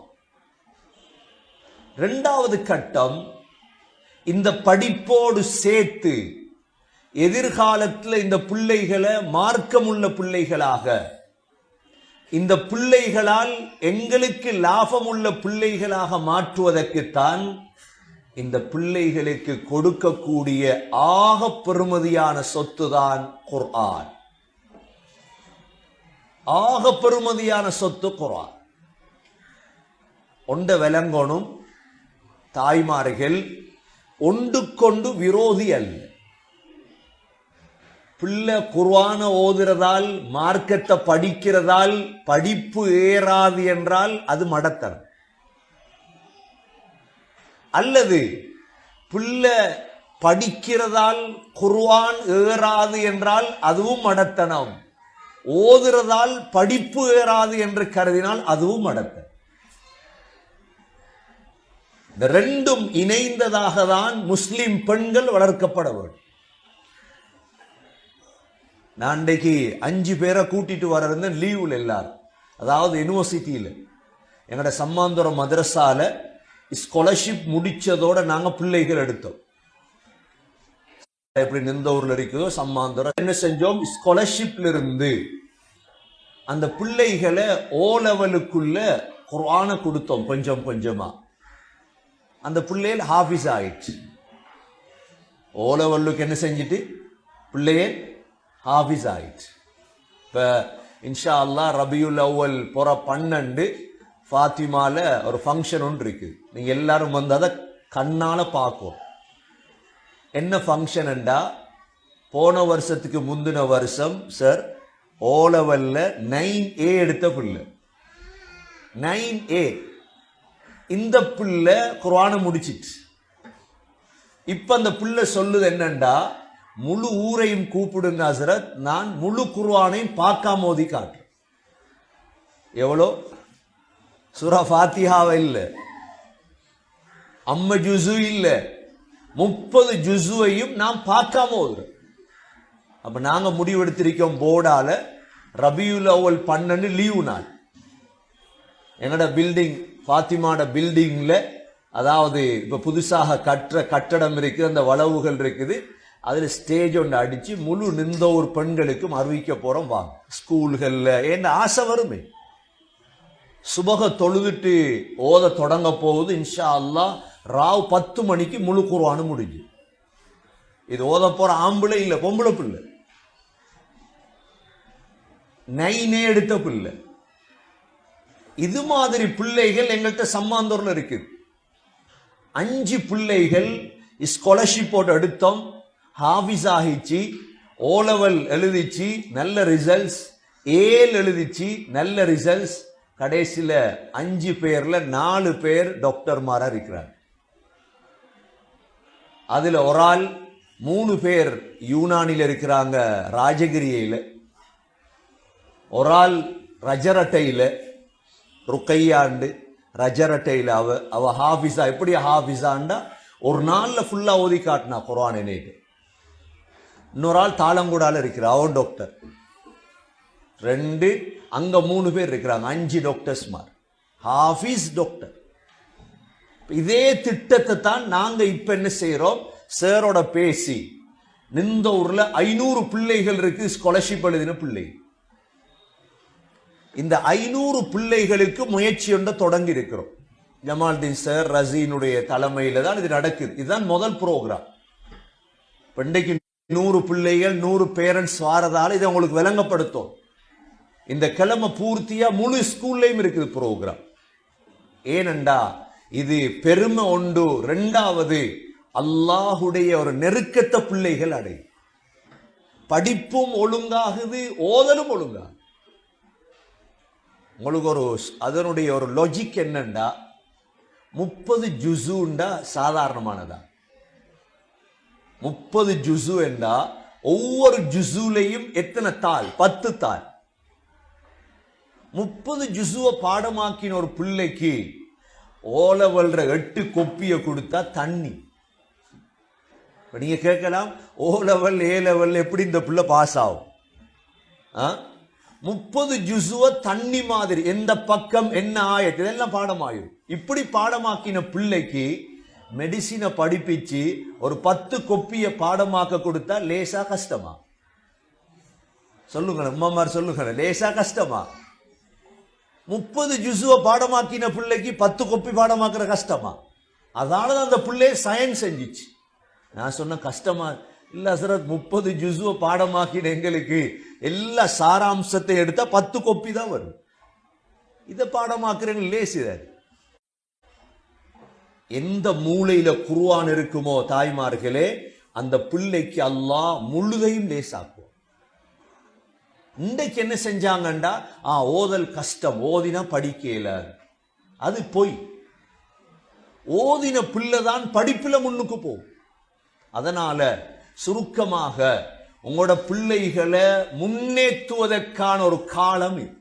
இரண்டாவது கட்டம், இந்த படிப்போடு சேர்த்து எதிர்காலத்தில் இந்த பிள்ளைகளை மார்க்கமுள்ள பிள்ளைகளாக, இந்த பிள்ளைகளால் எங்களுக்கு லாபமுள்ள பிள்ளைகளாக மாற்றுவதற்குத்தான் இந்த பிள்ளைகளுக்கு கொடுக்கக்கூடிய ஆக பெருமதியான சொத்துதான் குர்ஆன். ஆக பெருமதியான சொத்து குர்ஆன். ஒண்ட விளங்கணும், தாய்மார்கள் ஒன்று கொண்டு விரோதி அல்ல. பிள்ளை குர்ஆன ஓதுறதால், மார்க்கத்தை படிக்கிறதால் படிப்பு ஏறாது என்றால் அது மடத்தனம். அல்லது பிள்ளை படிக்கிறதால் குர்ஆன் ஏறாது என்றால் அதுவும் மடத்தனம். ஓதுறதால் படிப்பு ஏறாது என்று கருதினால் அதுவும் மடத்தனம். இந்த ரெண்டும் இணைந்ததாக தான் முஸ்லிம் பெண்கள் வளர்க்கப்பட வேண்டும். நான் இன்றைக்கு அஞ்சு பேரை கூட்டிட்டு வர இருந்தேன் லீவுல எல்லாரும். அதாவது யூனிவர்சிட்டியில எங்கட சம்மாந்துரம் மதரசால ஸ்காலர்ஷிப் முடிச்சதோட நாங்க பிள்ளைகள் எடுத்தோம். எப்படி நிந்தூர்ல இருக்குதோ சம்மாந்துரம் என்ன செஞ்சோம், ஸ்காலர்ஷிப்ல இருந்து அந்த பிள்ளைகளை ஓ லெவலுக்குள்ள குர்ஆனை கொடுத்தோம். கொஞ்சம் கொஞ்சமா அந்த பிள்ளைகள் ஹாஃபிஸ் ஆயிடுச்சு. ஓ லெவலுக்கு என்ன செஞ்சுட்டு பிள்ளைய ஹாஃபிஸ் ஆயிடுச்சு. இப்ப இன்ஷா அல்லாஹ் ரபியுல் அவ்வல் புற பன்னெண்டு ஃபாத்திமால ஒரு ஃபங்க்ஷன் ஒன்று இருக்கு. நீங்க எல்லாரும் வந்து அதை கண்ணால பார்க்கும். என்ன ஃபங்க்ஷன் என்றா, போன வருஷத்துக்கு முந்தின வருஷம் சார் ஓ லெவல்ல நைன் ஏ எடுத்த பிள்ளை, நைன் ஏ. இந்த பிள்ளை குர்ஆனை முடிச்சிட்டு இப்ப அந்த பிள்ளை சொல்லுது என்னண்டா, முழு ஊரையும் கூப்பிடுங்க ஹஸ்ரத், நான் முழு குர்ஆனையும் பார்க்காம ஓதி காட்டுறேன். எவ்வளோ? சூரா ஃபாத்திஹாவை இல்ல, அம்ம ஜுசு இல்ல, முப்பது ஜுசுவையும் நாம் பார்க்காம ஓதுறோம். அப்ப நாங்க முடிவெடுத்திருக்கோம் போர்டால ரபியுல் அவ்வல் பன்னெண்டு லீவு நாள். என்னோட பில்டிங் ஃபாத்திமாட பில்டிங்ல, அதாவது இப்ப புதுசாக கட்டுற கட்டடம் இருக்கு, அந்த வளவுகள் இருக்குது, அதுல ஸ்டேஜ் ஒன்று அடிச்சு முழு நிந்தோர் பெண்களுக்கும் அறிவிக்க போறோம். வாங்க ஸ்கூல்கள்ல. என்ன ஆசை வருமே. சுபக தொழுதுட்டு ஓத தொடங்க போகுது இன்ஷா அல்லாஹ். ராவ் பத்து மணிக்கு முழு குர்ஆனு முடிஞ்சு. இது ஓத போற ஆம்பளை இல்ல, பொம்பளை பிள்ளை, நைனே எடுத்த பிள்ளை. இது மாதிரி பிள்ளைகள் எங்கள்கிட்ட சம்மாந்தூர்ல இருக்கு. அஞ்சு பிள்ளைகள் ஸ்காலர்ஷிப் போட்டு எடுத்தோம், ஹாஃபிஸ் ஆகிச்சு, ஓ லெவல் எழுதிச்சு, நல்ல ரிசல்ட்ஸ், ஏல் எழுதிச்சு, நல்ல ரிசல்ட்ஸ். கடைசியில அஞ்சு பேர்ல நாலு பேர் டாக்டர்மாரா இருக்கிறார். அதுல ஒரு ஆள், மூணு பேர் யூனானில இருக்கிறாங்க ராஜகிரியில, ஒரு ஆள் ரஜரட்டையில, ருக்கையாண்டு ரஜரட்டையில. அவ அவ ஹாஃபிஸா. எப்படி ஹாஃபிஸாண்டா ஒரு நாள்ல ஃபுல்லா ஓதி காட்டினா குர்ஆன் என்னைக்கு. இன்னொரு ஆள் தாளங்குடால இருக்கிற, அவன் டாக்டர். ரெண்டு அங்க மூணு பேர் இருக்கிறாங்க, அஞ்சு டாக்டர்ஸ் மார், ஹாஃபிஸ் டாக்டர். இதே திட்டத்தை தான் நாங்க இப்ப என்ன செய்யறோம், சாரோட பேசி நிந்த ஊர்ல ஐநூறு பிள்ளைகள் இருக்கு ஸ்காலர்ஷிப் எழுதின பிள்ளை. இந்த ஐநூறு பிள்ளைகளுக்கு முயற்சி ஒன்றை தொடங்கி இருக்கிறோம். ஜமால்தீன் சார் ரசீனுடைய தலைமையில தான் இது நடக்குது. இதுதான் முதல் ப்ரோக்ராம். இன்றைக்கு நூறு பிள்ளைகள் நூறு பேரண்ட்ஸ் வாரதால இதை உங்களுக்கு விளங்கப்படுத்தும். இந்த கிழமை பூர்த்தியா முழு ஸ்கூல்லையும் இருக்குது ப்ரோக்ராம். ஏனண்டா இது பெருமை உண்டு. ரெண்டாவது, அல்லாஹுடைய ஒரு நெருக்கத்தை பிள்ளைகள் அடை. படிப்பும் ஒழுங்காகுது, ஓதலும் ஒழுங்கா. உங்களுக்கு ஒரு அதனுடைய ஒரு லாஜிக் என்னண்டா, முப்பது ஜுசுண்டா சாதாரணமானதா? முப்பது ஜுசு என்றா ஒவ்வொரு ஜுசுலையும் எத்தனை தாள்? பத்து தாள். முப்பது ஜுசுவ பாடமாக்கின ஒரு பிள்ளைக்கு ஓலவல்ற எட்டு கொப்பிய கொடுத்தா தண்ணி. நீங்க கேட்கலாம், ஓ லெவல் ஏ லெவல் எப்படி இந்த பிள்ளை பாஸ் ஆகும்? முப்பது ஜுசுவ தண்ணி மாதிரி எந்த பக்கம் என்ன ஆயத்து இதெல்லாம் பாடமாயிரும். இப்படி பாடமாக்கின பிள்ளைக்கு மெடிசினை படிப்பிச்சு ஒரு பத்து கொப்பிய பாடமாக்க கொடுத்தா லேசா கஷ்டமா? சொல்லுங்க அம்மாமார், சொல்லுங்க, லேசா கஷ்டமா? முப்பது ஜுசுவ பாடமாக்கின பிள்ளைக்கு பத்து கொப்பி பாடமாக்குற கஷ்டமா? அதனாலதான் அந்த பிள்ளை சயின்ஸ் செஞ்சிச்சு. நான் சொன்ன கஷ்டமா இல்ல ஹசரத், முப்பது ஜுசுவ பாடமாக்கின எங்களுக்கு எல்லா சாராம்சத்தை எடுத்தா பத்து கொப்பி தான் வரும். இதை பாடமாக்குறவங்க லேசிதார். எந்த மூளையில குர்ஆன் இருக்குமோ தாய்மார்களே, அந்த பிள்ளைக்கு அல்லாஹ் முழுதையும் லேசாக்குவோம். இன்றைக்கு என்ன செஞ்சாங்கண்டா, ஆ ஓதல் கஷ்டம், ஓதினா படிக்கல, அது பொய். ஓதின பிள்ளைதான் படிப்புல முன்னுக்கு போகும். அதனால சுருக்கமாக உங்களோட பிள்ளைகளை முன்னேற்றுவதற்கான ஒரு காலம் இது,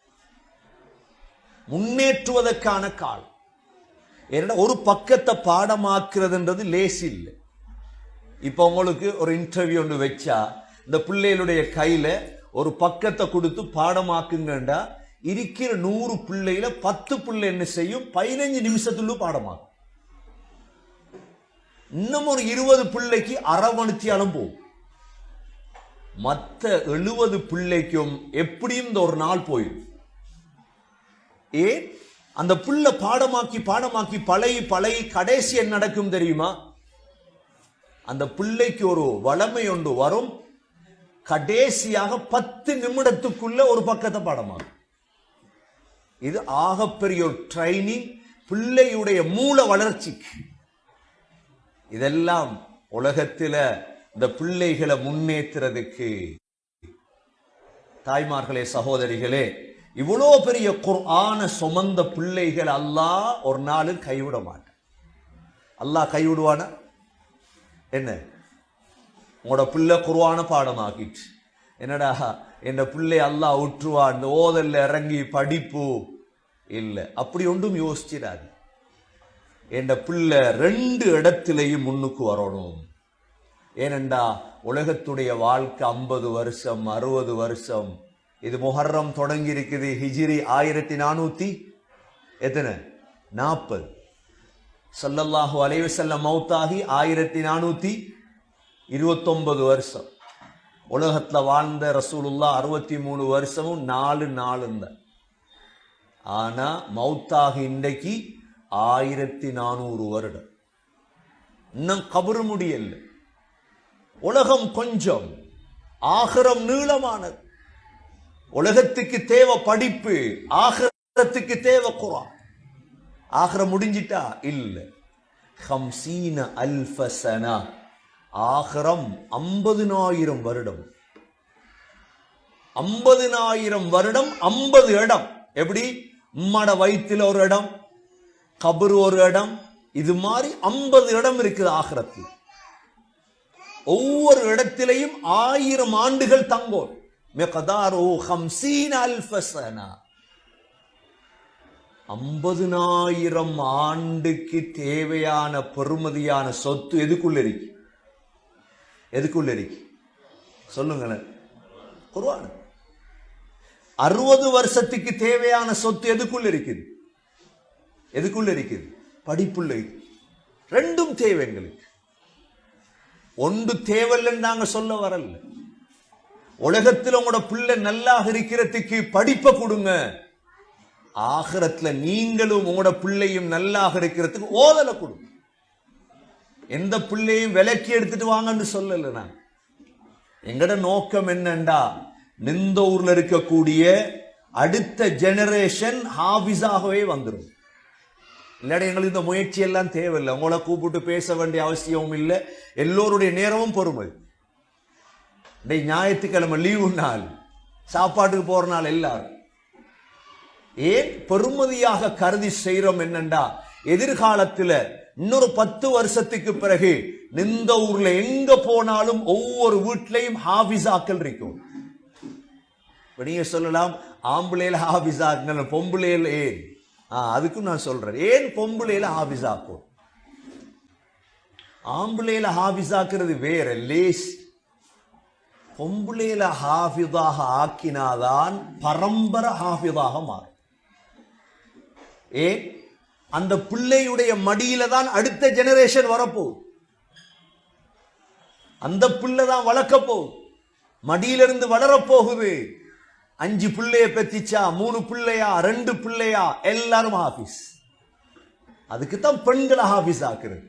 முன்னேற்றுவதற்கான காலம். ஏன்னா ஒரு பக்கத்தை பாடமாக்குறதுன்றது லேசி இல்லை. இப்ப உங்களுக்கு ஒரு இன்டர்வியூ ஒன்று வச்சா இந்த பிள்ளைகளுடைய கையில ஒரு பக்கத்தை கொடுத்து பாடமாக்குங்கண்டா இருக்கிற நூறு பிள்ளையில பத்து பிள்ளை என்ன செய்யும், பதினஞ்சு நிமிஷத்துல பாடமாக்கும். இன்னும் ஒரு இருபது பிள்ளைக்கு அரவணைத்தியாலும் போகும். மற்ற எழுபது பிள்ளைக்கும் எப்படியும் இந்த ஒரு நாள் போயிடும். ஏன்? அந்த பிள்ளை பாடமாக்கி பாடமாக்கி பழகி பழகி கடைசி என்ன நடக்கும் தெரியுமா? அந்த பிள்ளைக்கு ஒரு வளமை ஒன்று வரும், கடைசியாக பத்து நிமிடத்துக்குள்ள ஒரு பக்கத்தை பாடமாகும். இது ஆகப்பெரிய ஒரு ட்ரைனிங் பிள்ளையுடைய மூல வளர்ச்சிக்கு. இதெல்லாம் உலகத்தில இந்த பிள்ளைகளை முன்னேற்றுறதுக்கு. தாய்மார்களே, சகோதரிகளே, இவ்வளோ பெரிய குர்ஆன சுமந்த பிள்ளைகள் அல்லாஹ் ஒரு நாளில் கைவிட மாட்டான். அல்லாஹ் கைவிடுவானா என்ன? உங்களோட பிள்ளை குர்ஆன பாடமாக்கிட்டு என்னடா என் பிள்ளை அல்லாஹ் விட்டுருவான், இந்த ஓதல்ல இறங்கி படிப்பு இல்லை, அப்படி ஒன்றும் யோசிச்சிடாது. என் பிள்ளை ரெண்டு இடத்திலையும் முன்னுக்கு வரணும். ஏனெண்டா உலகத்துடைய வாழ்க்கை ஐம்பது வருஷம் அறுபது வருஷம். இது முஹர்ரம் தொடங்கி இருக்குது, ஹிஜ்ரி ஆயிரத்தி நானூத்தி எத்தனை நாற்பது. ஸல்லல்லாஹு அலைஹி வஸல்லம் மௌத்தாகி ஆயிரத்தி நானூத்தி இருபத்தி ஒன்பது வருஷம். உலகத்துல வாழ்ந்த ரசூலுல்லாஹ் அறுபத்தி மூணு வருஷமும் நாலு நாளும் தான். ஆனா மௌத்தாகி இன்றைக்கு ஆயிரத்தி நானூறு வருடம். இன்னும் கபரு முடியல. உலகம் கொஞ்சம், ஆகிரம் நீளமானது. உலகத்துக்கு தேவை படிப்பு, ஆகிரத்துக்கு தேவை குர்ஆன். ஆகிரம் முடிஞ்சிட்டா இல்ல. ஹம்சீன அல்ஃப ஸனா, ஆகிரம் ஐம்பதினாயிரம் வருடம். ஐம்பதினாயிரம் வருடம், ஐம்பது இடம். எப்படி? உம்மட வயிற்றுல ஒரு இடம், கபரு ஒரு இடம், இது மாதிரி ஐம்பது இடம் இருக்குது ஆகிரத்தில். ஒவ்வொரு இடத்திலையும் ஆயிரம் ஆண்டுகள் தங்கோம். மிக்தாரு ஹம்சீன அல்ஃப ஸனா, ஐம்பதினாயிரம் ஆண்டுக்கு தேவையான பெருமதியான சொத்து எதுக்குள்ள இருக்கு? எதுக்குள்ள இருக்கு சொல்லுங்களேன்? குர்ஆன். அறுபது வருஷத்துக்கு தேவையான சொத்து எதுக்குள்ள இருக்குது? எதுக்குள்ள இருக்குது? படிப்புள்ள. ரெண்டும் தேவை எங்களுக்கு. ஒன்று தேவையில்லைன்னு நாங்க சொல்ல வரல. உலகத்தில் உங்களோட பிள்ளை நல்லா இருக்கிறதுக்கு படிப்பை கொடுங்க. ஆகிரத்துல நீங்களும் உங்களோட பிள்ளையும் நல்லா இருக்கிறதுக்கு ஓதலை கொடுங்க. எந்த பிள்ளையும் விலக்கி எடுத்துட்டு வாங்கன்னு சொல்லல. நான் எங்கட நோக்கம் என்னண்டா, நிந்த ஊர்ல இருக்கக்கூடிய அடுத்த ஜெனரேஷன் ஹாஃபிஸாகவே வந்துடும். இல்லாட எங்களுக்கு இந்த முயற்சி எல்லாம் தேவையில்லை. உங்களை கூப்பிட்டு பேச வேண்டிய அவசியமும் இல்லை. எல்லோருடைய நேரமும் பொறுமை. ஞாயிற்றுக்கிழமை லீவு நாள், சாப்பாட்டுக்கு போற நாள் எல்லாரும் ஏன் பெருமதியாக கருதி செய்யறோம் என்னண்டா, எதிர்காலத்துல இன்னொரு பத்து வருஷத்துக்கு பிறகு நிந்த ஊர்ல எங்க போனாலும் ஒவ்வொரு வீட்லையும் ஹாஃபிஸாக்கள் இருக்கும். நீங்க சொல்லலாம், ஆம்பளையில ஹாபிஸ் ஆக்குங்க, பொம்பளையில ஏன்? அதுக்கும் நான் சொல்றேன், ஏன் பொம்பளையில ஹாபிஸ் ஆக்கும்? ஆம்பளையில ஹாபிஸ் ஆக்குறது வேற, லேஸ். பொம்பளையில ஹாஃபிதாக ஆக்கினாதான் பரம்பரை ஹாஃபிதாக மாறும். ஏன்? அந்த பிள்ளையுடைய மடியில தான் அடுத்த ஜெனரேஷன் வரப்போகுது. அந்த பிள்ளை தான் வளர்க்க போகுது, மடியிலிருந்து வளரப்போகுது. அஞ்சு பிள்ளைய பெத்திச்சா, மூணு பிள்ளையா, ரெண்டு பிள்ளையா, எல்லாரும் ஹாஃபிஸ். அதுக்குத்தான் பெண்களை ஹாஃபிஸ் ஆக்குறது.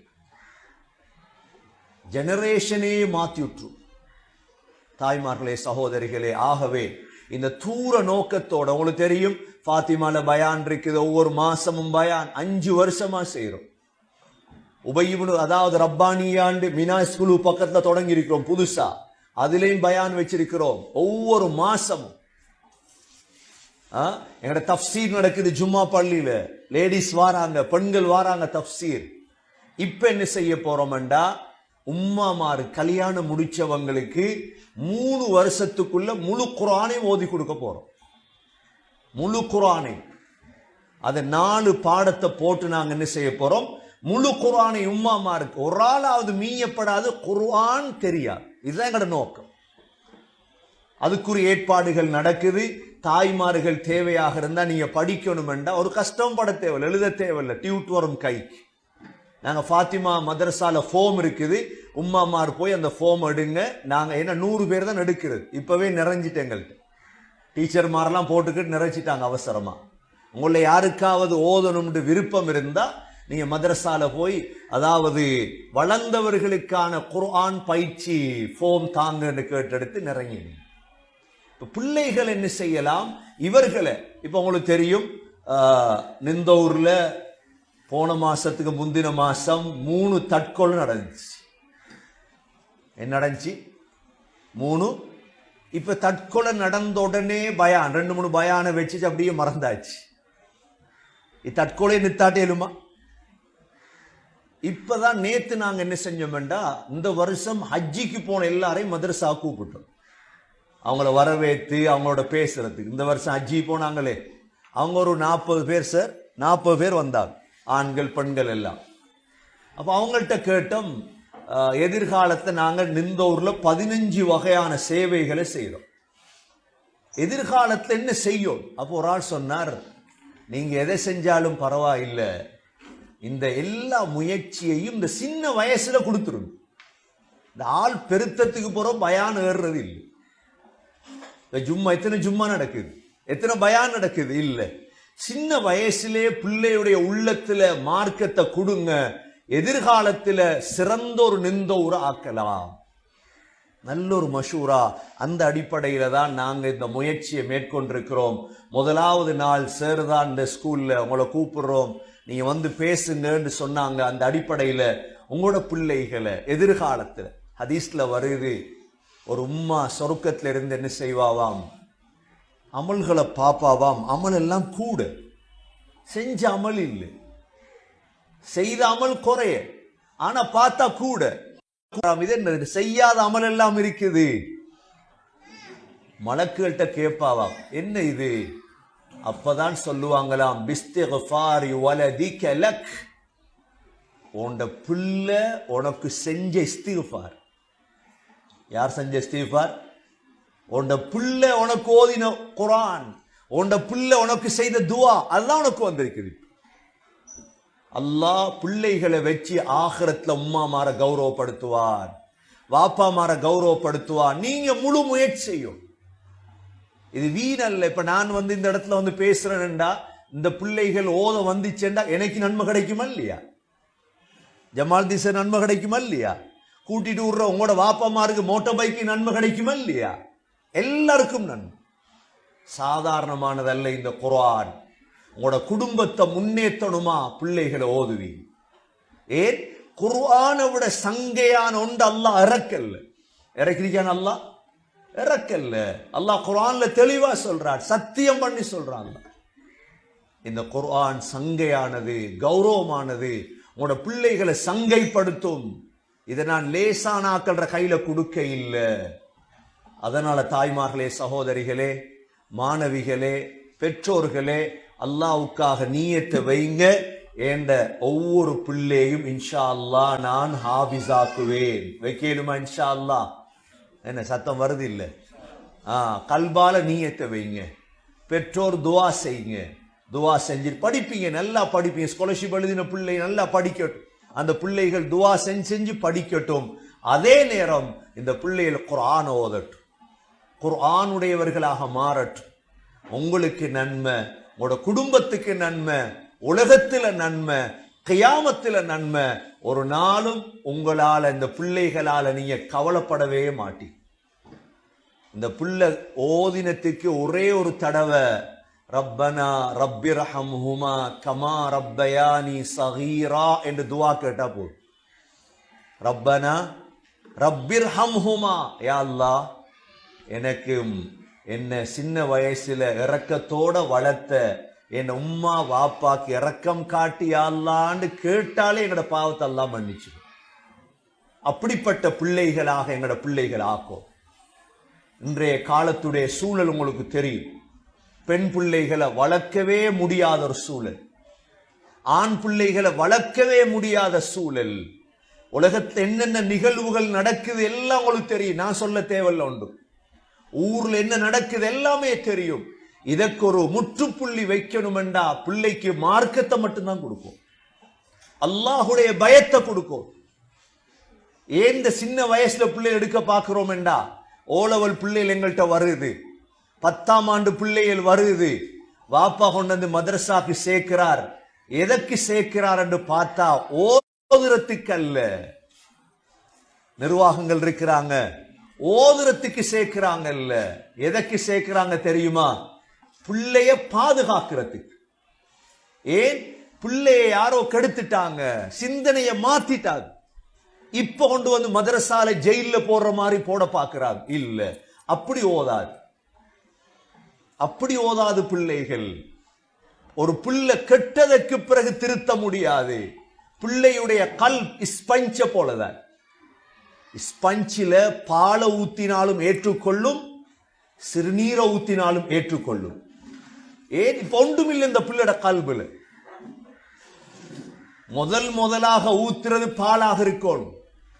ஜெனரேஷனே மாத்தி விட்டுரும். தாய்மார்களே, சகோதரிகளே, ஆகவே இந்த தூர நோக்கத்தோட, உங்களுக்கு தெரியும் ஃபாத்திமால பயான் இருக்குது, ஒவ்வொரு மாசமும் பயான் அஞ்சு வருஷமா செய்யறோம். உபயிபுனு அதாவது ரப்பானியாண்டு மினா ஸ்கூலு பக்கத்துல தொடங்கி இருக்கிறோம் புதுசா, அதுலயும் பயான் வச்சிருக்கிறோம் ஒவ்வொரு மாசமும். எங்கட தப்சீர் நடக்குது ஜும்மா பள்ளியில, லேடிஸ் வாராங்க, பெண்கள் வாராங்க தப்சீர். இப்ப என்ன செய்ய போறோம்டா, உம்மாமாரு கல்யாணம் முடிச்சவங்களுக்கு மூணு வருஷத்துக்குள்ள முழு குர்ஆனை ஓதி கொடுக்க போறோம். முழு குர்ஆனை, அது நாலு பாடத்தை போட்டு நாங்க என்ன செய்ய போறோம், முழு குர்ஆனை உம்மாமாருக்கு ஒரு ஆளாவது மீயப்படாது குர்ஆன் தெரியாது. இதுதான் எங்கட நோக்கம். அதுக்குரிய ஏற்பாடுகள் நடக்குது. தாய்மார்கள் தேவையாக இருந்தா நீங்க படிக்கணும்டா ஒரு கஷ்டம் பட தேவையில்லை, எழுத தேவையில்லை, டியூட் வரும் கைக்கு. நாங்க ஃபாத்திமா மதரசால ஃபோம் இருக்குது, உம்மாமார் போய் அந்த ஃபோம் எடுங்க. நாங்க என்ன நூறு பேர் தான் எடுக்கிறது, இப்பவே நிறைஞ்சிட்டு எங்கள்கிட்ட டீச்சர் மாரெல்லாம் போட்டுக்கிட்டு நிறைச்சிட்டாங்க அவசரமா. உங்களை யாருக்காவது ஓதணும்னு விருப்பம் இருந்தா நீங்க மதரசால போய், அதாவது வளர்ந்தவர்களுக்கான குர்ஆன் பயிற்சி ஃபோம் தாங்கன்னு கேட்டெடுத்து நிறைங்க. இப்ப பிள்ளைகள் என்ன செய்யலாம், இவர்களை இப்ப உங்களுக்கு தெரியும் நிந்தூர்ல போன மாசத்துக்கு முந்தின மாசம் மூணு தற்கொலை நடந்துச்சு. என்ன நடந்துச்சு? மூணு. இப்ப தற்கொலை நடந்த உடனே பயான், ரெண்டு மூணு பயானை வச்சு அப்படியே மறந்தாச்சு. தற்கொலை நித்தாட்டேலுமா? இப்பதான் நேத்து நாங்க என்ன செஞ்சோம்டா, இந்த வருஷம் ஹஜ்ஜிக்கு போன எல்லாரையும் மதரசா கூப்பிட்டோம், அவங்கள வரவேற்று அவங்களோட பேசுறதுக்கு. இந்த வருஷம் ஹஜ்ஜி போனாங்களே, அவங்க ஒரு நாற்பது பேர் சார், நாற்பது பேர் வந்தாங்க, ஆண்கள் பெண்கள் எல்லாம். அப்ப அவங்கள்ட்ட கேட்டோம், எதிர்காலத்தை நாங்கள் நிந்தூர்ல பதினஞ்சு வகையான சேவைகளை செய்யறோம், எதிர்காலத்தில் என்ன செய்யும்? அப்போ ஒரு ஆள் சொன்னார், நீங்க எதை செஞ்சாலும் பரவாயில்லை, இந்த எல்லா முயற்சியையும் இந்த சின்ன வயசுல கொடுத்துருங்க. இந்த ஆள் பெருத்தத்துக்கு போறோம் பயான் ஏறுறது இல்லை. ஜும்மா எத்தனை ஜும்மா நடக்குது, எத்தனை பயான் நடக்குது இல்ல. சின்ன வயசுலே பிள்ளையுடைய உள்ளத்துல மார்க்கத்தை கொடுங்க, எதிர்காலத்துல சிறந்த ஒரு நிந்தூர ஆக்கலாம். நல்ல ஒரு மஷூரா. அந்த அடிப்படையில தான் நாங்க இந்த முயற்சியை மேற்கொண்டிருக்கிறோம். முதலாவது நாள் சேருதான் இந்த ஸ்கூல்ல உங்களை கூப்பிடுறோம், நீங்க வந்து பேசுங்கன்னு சொன்னாங்க. அந்த அடிப்படையில உங்களோட பிள்ளைகளை எதிர்காலத்துல, ஹதீஸ்ல வருது, ஒரு உம்மா சொர்க்கத்துல இருந்து என்ன செய்வாவாம், அமல்களை பாப்பாவாம். அமல் எல்லாம் கூட, செஞ்ச அமல் இல்லை, செய்த அமல் குறைய, ஆனா பார்த்தா கூட. இது என்ன, செய்யாத அமல் எல்லாம் இருக்குது. மலக்குகள்கிட்ட கேட்பாவாம், என்ன இது? அப்பதான் சொல்லுவாங்களாம், பிஸ்திக்ஃபாரி வலதிக லக், உன்ட பிள்ளை உனக்கு செஞ்ச இஸ்திக்ஃபார். யார் செஞ்ச இஸ்திக்ஃபார்? உன்ட பிள்ளை உனக்கு ஓதின குர்ஆன், உன்ட பிள்ளை உனக்கு செய்த துஆ, அதுதான் உனக்கு வந்திருக்குது. அல்லாஹ் பிள்ளைகளை வச்சு ஆகிரத்துல உம்மா மாற கௌரவப்படுத்துவார், வாப்பா மாற கௌரவப்படுத்துவார். நீங்க முழு முயற்சி செய்யும், இது வீணல்ல. இப்ப நான் வந்து இந்த இடத்துல வந்து பேசுறேன்டா, இந்த பிள்ளைகள் ஓத வந்துச்சேன்டா எனக்கு நன்மை கிடைக்குமா இல்லையா? ஜமால் திசை நன்மை கிடைக்குமா இல்லையா? கூட்டிட்டு விடுற உங்களோட வாப்பாமாருக்கு மோட்டார் பைக்கு நன்மை கிடைக்குமா இல்லையா? எல்லாருக்கும் நன்மை. சாதாரணமானதல்ல இந்த குர்ஆன். உங்களோட குடும்பத்தை முன்னேற்றணுமா, பிள்ளைகளை ஓதுவி. ஏன்? குர்ஆனை விட சங்கையான ஒன்று அல்லாஹ் இறக்கல்ல. இறக்கிருக்கான் அல்லாஹ்? இறக்கல்ல. அல்லாஹ் குர்ஆன்ல தெளிவா சொல்றான், சத்தியம் பண்ணி சொல்றான். இந்த குர்ஆன் சங்கையானது, கௌரவமானது, உங்களோட பிள்ளைகளை சங்கைப்படுத்தும். இதை நான் லேசானாக்கள கையில கொடுக்க இல்லை. அதனால தாய்மார்களே, சகோதரிகளே, மாணவிகளே, பெற்றோர்களே, அல்லாஹ்வுக்காக நீயத்தை வைங்க, என்ற ஒவ்வொரு பிள்ளையும் இன்ஷா அல்லாஹ் நான் ஹாபிஸாக்குவேன். வைக்கலுமா இன்ஷா அல்லாஹ்? என்ன சத்தம் வருது இல்ல? ஆ, கல்பால நீயத்தை வைங்க. பெற்றோர் துவா செய்யுங்க. துவா செஞ்சு படிப்பீங்க, நல்லா படிப்பீங்க. ஸ்காலர்ஷிப் எழுதின பிள்ளை நல்லா படிக்கட்டும். அந்த பிள்ளைகள் துவா செஞ்சு செஞ்சு படிக்கட்டும். அதே நேரம் இந்த பிள்ளைகள் குர்ஆன் ஓதட்டும், குர்ஆனுடையவர்களாக மாறட்டும். உங்களுக்கு நன்மை, உங்களோட குடும்பத்துக்கு நன்மை, உலகத்துல நன்மை, கியாமத்துல நன்மை. ஒரு நாளும் உங்களால இந்த பிள்ளைகளால நீங்க கவலைப்படவே மாட்டீங்க. இந்த பிள்ளை ஓதினத்துக்கு ஒரே ஒரு தடவை ரப்பனா ரப்பிர்ஹம்ஹுமா கமா ரப்பயானி சகீரா என்று துஆ கேட்டா போதும். ரப்பனா ரப்பிர்ஹம்ஹுமா, யா அல்லாஹ் எனக்கு என்ன சின்ன வயசுல இரக்கத்தோட வளர்த்த என் உம்மா வாப்பாக்கு இரக்கம் காட்டி யா அல்லாஹ்னு கேட்டாலே எங்கட பாவத்தை எல்லாம் மன்னிச்சு. அப்படிப்பட்ட பிள்ளைகளாக எங்கட பிள்ளைகள் ஆக்கும். இன்றைய காலத்துடைய சூழல் உங்களுக்கு தெரியும். பெண் பிள்ளைகளை வளர்க்கவே முடியாத ஒரு சூழல், ஆண் பிள்ளைகளை வளர்க்கவே முடியாத சூழல். உலகத்தில் என்னென்ன நிகழ்வுகள் நடக்குது எல்லாம் உங்களுக்கு தெரியும், நான் சொல்ல தேவையில்லை. உண்டு ஊர்ல என்ன நடக்குது எல்லாமே தெரியும். இதற்கு ஒரு முற்றுப்புள்ளி வைக்கணும் என்றா பிள்ளைக்கு மார்க்கத்தை மட்டும்தான் கொடுக்கும், அல்லாஹுடைய பயத்தை கொடுக்கும். ஏன் இந்த சின்ன வயசுல பிள்ளை எடுக்க பார்க்கிறோம் என்றா, ஓலவல் பிள்ளைகள் எங்கள்கிட்ட வருது, பத்தாம் ஆண்டு பிள்ளைகள் வருது, வாப்பா கொண்டு வந்து மதரசாக்கு சேர்க்கிறார். எதற்கு சேர்க்கிறார் என்று பார்த்தா ஓதுறதுக்கு அல்ல. நிர்வாகங்கள் இருக்கிறாங்க, ஓதுறதுக்கு சேர்க்கிறாங்க இல்ல. எதற்கு சேர்க்கிறாங்க தெரியுமா? பிள்ளைய பாதுகாக்கிறதுக்கு. ஏன்? பிள்ளைய யாரோ கெடுத்துட்டாங்க, சிந்தனையை மாத்திட்டாங்க. இப்ப கொண்டு வந்து மதரசால ஜெயில போடுற மாதிரி போட பாக்குறாங்க. இல்ல, அப்படி ஓதாது, அப்படி ஓதாது பிள்ளைகள். ஒரு பிள்ளை கெட்டதற்கு பிறகு திருத்த முடியாது. பிள்ளையுடைய கல் ஸ்பஞ்ச போலதான். ஸ்பஞ்சில பாலை ஊத்தினாலும் ஏற்றுக்கொள்ளும், சிறுநீரை ஊத்தினாலும் ஏற்றுக்கொள்ளும். ஏன்? இப்ப ஒன்றுமில்லை இந்த பிள்ளையோட கல்வில. முதல் முதலாக ஊத்துறது பாலாக இருக்கணும்.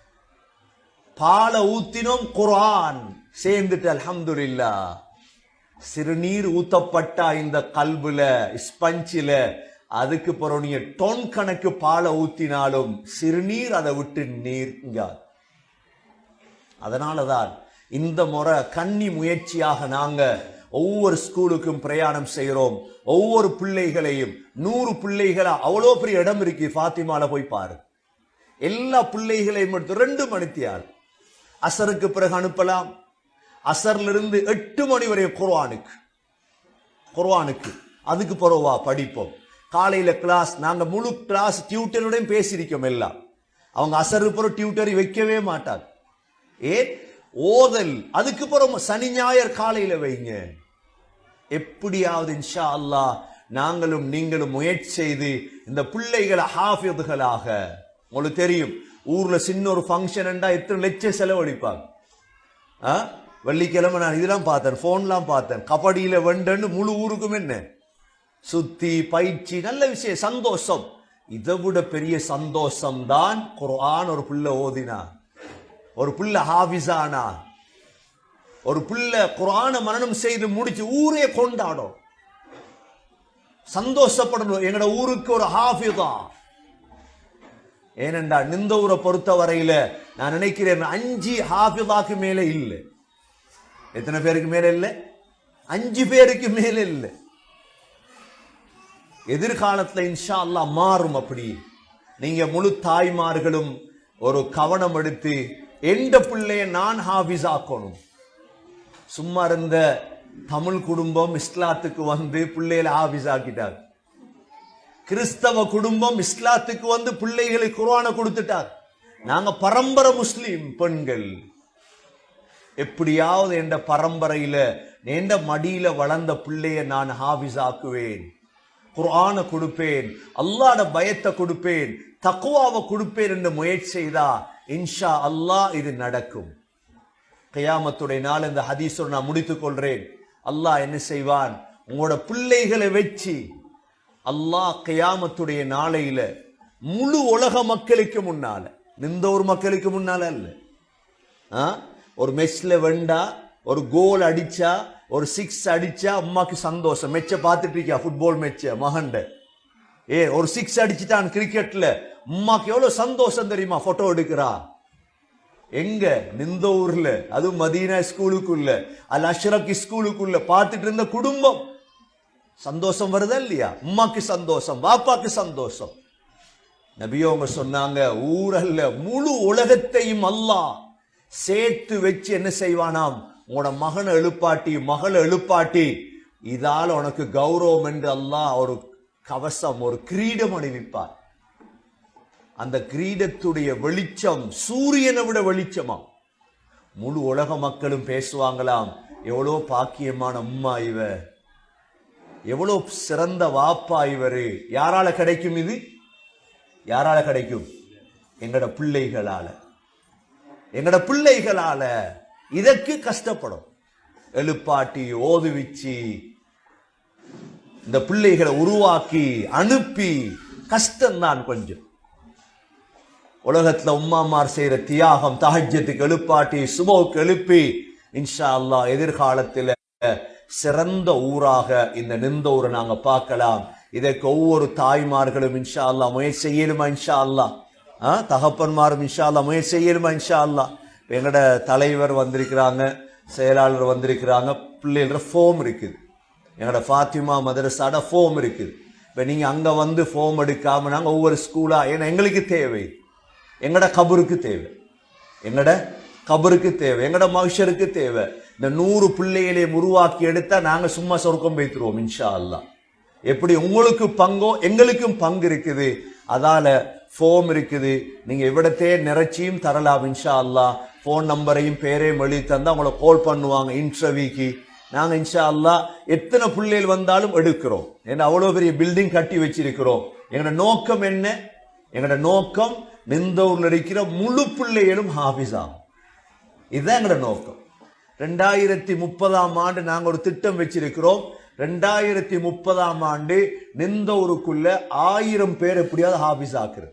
பாலை ஊத்தினோம், குர்ஆன் சேர்ந்துட்டு அல்ஹம்துலில்லாஹ். சிறுநீர் ஊத்தப்பட்டா இந்த கல்வில ஸ்பஞ்சில, அதுக்கு பிறகு நீங்க டொன் கணக்கு பாலை ஊத்தினாலும் சிறுநீர் அதை விட்டு நீர்ங்காது. அதனாலதான் இந்த முறை கன்னி முயற்சியாக நாங்க ஒவ்வொரு ஸ்கூலுக்கும் பிரயாணம் செய்கிறோம். ஒவ்வொரு பிள்ளைகளையும், நூறு பிள்ளைகளா அவ்வளோ பெரிய இடம் இருக்கு, ஃபாத்திமால போய் பாரு. எல்லா பிள்ளைகளையும் எடுத்து ரெண்டு மணித்தியால் அசருக்கு பிறகு அனுப்பலாம். அசர்ல இருந்து எட்டு மணி வரை குர்ஆனுக்கு குர்ஆனுக்கு அதுக்கு பிறவா படிப்போம். காலையில கிளாஸ், நாங்க முழு கிளாஸ் டியூட்டருடன் பேசியிருக்கோம் எல்லாம். அவங்க அசருக்கு பிறகு டியூட்டரை வைக்கவே மாட்டாங்க. ஏன்? ஓதல். அதுக்கு பிறகு சனி ஞாயிறு காலையில வைங்க. எப்படியாவது இன்ஷா அல்லாஹ் நாங்களும் நீங்களும் முயற்சி செய்து இந்த பிள்ளைகளை ஹாஃபிதுகளாக. உங்களுக்கு தெரியும், ஊர்ல சின்ன ஒரு ஃபங்க்ஷன் எத்தனை லட்சம் செலவழிப்பாங்க. வெள்ளிக்கிழமை நான் இதெல்லாம் பார்த்தேன், போன்லாம் பார்த்தேன். கபடியில வெண்டன்னு முழு ஊருக்கும் என்ன சுத்தி பயிற்சி, நல்ல விஷயம், சந்தோஷம். இதை விட பெரிய சந்தோஷம் தான் குர்ஆன் ஒரு பிள்ளை ஓதினா, ஒரு பிள்ளை ஹாஃபிஸானா, ஒரு பிள்ளை குர்ஆன மனனம் செய்து முடிச்சு ஊரே கொண்டாடும், சந்தோஷப்படணும். எங்கட ஊருக்கு ஒரு ஹாஃபிதா. ஏனென்றா இந்த ஊரை பொறுத்த வரையில நான் நினைக்கிறேன் அஞ்சு ஹாஃபிதாக்கு மேல இல்லை. எத்தனை பேருக்கு மேல இல்லை? அஞ்சு பேருக்கு மேல இல்லை. எதிர்காலத்துல இன்ஷா அல்லாஹ் மாறும். அப்படி நீங்க முழு தாய்மார்களும் ஒரு கவனம் எடுத்து எந்த பிள்ளைய நான் ஹாஃபிஸ் ஆக்கணும். சும்மா இருந்த தமிழ் குடும்பம் இஸ்லாத்துக்கு வந்து பிள்ளைகளை ஹாஃபிஸ் ஆக்கிட்டார். கிறிஸ்தவ குடும்பம் இஸ்லாத்துக்கு வந்து பிள்ளைகளை குர்ஆனை கொடுத்துட்டார். நாங்க பரம்பரை முஸ்லிம் பெண்கள். எப்படியாவது என்ற பரம்பரையில எந்த மடியில வளர்ந்த பிள்ளைய நான் ஹாஃபிஸ் ஆக்குவேன், குர்ஆனை கொடுப்பேன், அல்லாஹ்ட பயத்தை கொடுப்பேன், தக்வாவை கொடுப்பேன் என்று முயற்சி செய்தா இன்ஷா அல்லாஹ் இது நடக்கும். கியாமத்துடைய நாள் இந்த ஹதீஸோடு நான் முடித்துக் கொள்றேன். அல்லாஹ் என்ன செய்வான், உங்களோட பிள்ளைகளை வச்சு அல்லாஹ் கியாமத்துடைய நாளையில முழு உலக மக்களுக்கு முன்னால, இந்த ஒரு மக்களுக்கு முன்னால அல்ல, ஒரு மெஸ்ல வெண்டா ஒரு கோல் அடிச்சா ஒரு சிக்ஸ் அடிச்சா அம்மாக்கு சந்தோஷம். மெச்ச பார்த்துட்டு இருக்கியா ஃபுட்பால் மெச்ச மகண்ட, ஏ ஒரு சிக்ஸ் அடிச்சுட்டான் கிரிக்கெட்ல, அம்மாக்கு எவ்வளவு சந்தோஷம் தெரியுமா? போட்டோ எடுக்கிறா எங்க நிந்த ஊர்ல, அதுவும் மதீனா ஸ்கூலுக்குள்ள அல் அஷ்ரக் ஸ்கூலுக்குள்ள பார்த்துட்டு இருந்த குடும்பம். சந்தோஷம் வருதா இல்லையா? அம்மாக்கு சந்தோஷம், பாப்பாக்கு சந்தோஷம். நபியோங்க சொன்னாங்க, ஊரல்ல முழு உலகத்தையும் அல்லாஹ் சேர்த்து வச்சு என்ன செய்வானாம், உங்களோட மகனை எழுப்பாட்டி மகளை எழுப்பாட்டி இதால உனக்கு கௌரவம் என்று அல்லாஹ் ஒரு கவசம், ஒரு கிரீடம் அணிவிப்பார். அந்த கிரீடத்துடைய வெளிச்சம் சூரியனை விட வெளிச்சமா. முழு உலக மக்களும் பேசுவாங்களாம், எவ்வளோ பாக்கியமான அம்மா இவ, எவ்வளோ சிறந்த வாப்பா இவரு. யாரால கிடைக்கும் இது? யாரால கிடைக்கும்? எங்கட பிள்ளைகளால, எங்கட பிள்ளைகளால. இதற்கு கஷ்டப்படும். எழுப்பாட்டி ஓதுவிச்சு இந்த பிள்ளைகளை உருவாக்கி அனுப்பி கஷ்டம்தான் கொஞ்சம். உலகத்துல உம்மாமார் செய்யற தியாகம், தஹஜ்ஜத்துக்கு எழுப்பாட்டி சுபோக்கு எழுப்பி இன்ஷா அல்லாஹ் எதிர்காலத்தில் சிறந்த ஊராக இந்த நிந்தூரை நாங்க பார்க்கலாம். இதற்கு ஒவ்வொரு தாய்மார்களும் இன்ஷா அல்லாஹ் முயற்சி செய்யலுமா? இன்ஷா அல்லாஹ் தகப்பன்மாரும் இன்ஷா அல்லாஹ் முயற்சி செய்யலுமா? இன்ஷா அல்லாஹ். எங்கட தலைவர் வந்திருக்கிறாங்க, செயலாளர் வந்திருக்கிறாங்க, பிள்ளைகள ஃபோம் இருக்குது, எங்கட ஃபாத்திமா மதரசாட ஃபோம் இருக்குது. இப்ப நீங்க அங்க வந்து ஃபோம் எடுக்காம நாங்க ஒவ்வொரு ஸ்கூலா, ஏன்னா எங்களுக்கு தேவை, எங்கட கபருக்கு தேவை, எங்கட கபருக்கு தேவை, எங்கட மகிஷருக்கு தேவை. இந்த நூறு பிள்ளைகளையும் உருவாக்கி எடுத்தா நாங்க சும்மா சொர்க்கம் வைத்துருவோம் இன்ஷா அல்லாஹ். எப்படி உங்களுக்கு பங்கோ எங்களுக்கும் பங்கு இருக்குது. அதால ஃபோம் இருக்குது, நீங்க இவ்விடத்தே நிறைச்சியும் தரலாம் இன்ஷா அல்லாஹ். போன் நம்பரையும் பேரையும் எழுதி தந்தா உங்களை கால் பண்ணுவாங்க இன்டர்வியூக்கு. நாங்க இன்ஷா அல்லாஹ் எத்தனை பிள்ளைகள் வந்தாலும் எடுக்கிறோம். ஏன்னா அவ்வளவு பெரிய பில்டிங் கட்டி வச்சிருக்கிறோம். எங்களோட நோக்கம் என்ன? எங்களோட நோக்கம் நிந்தூர்ல இருக்கிற முழு பிள்ளைகளும் ஹாஃபிஸா. இதுதான் எங்களோட நோக்கம். ரெண்டாயிரத்தி முப்பதாம் ஆண்டு நாங்க ஒரு திட்டம் வச்சிருக்கிறோம். ரெண்டாயிரத்தி முப்பதாம் ஆண்டு நிந்தூருக்குள்ள ஆயிரம் பேர் எப்படியாவது ஹாஃபிஸ் ஆக்குறது,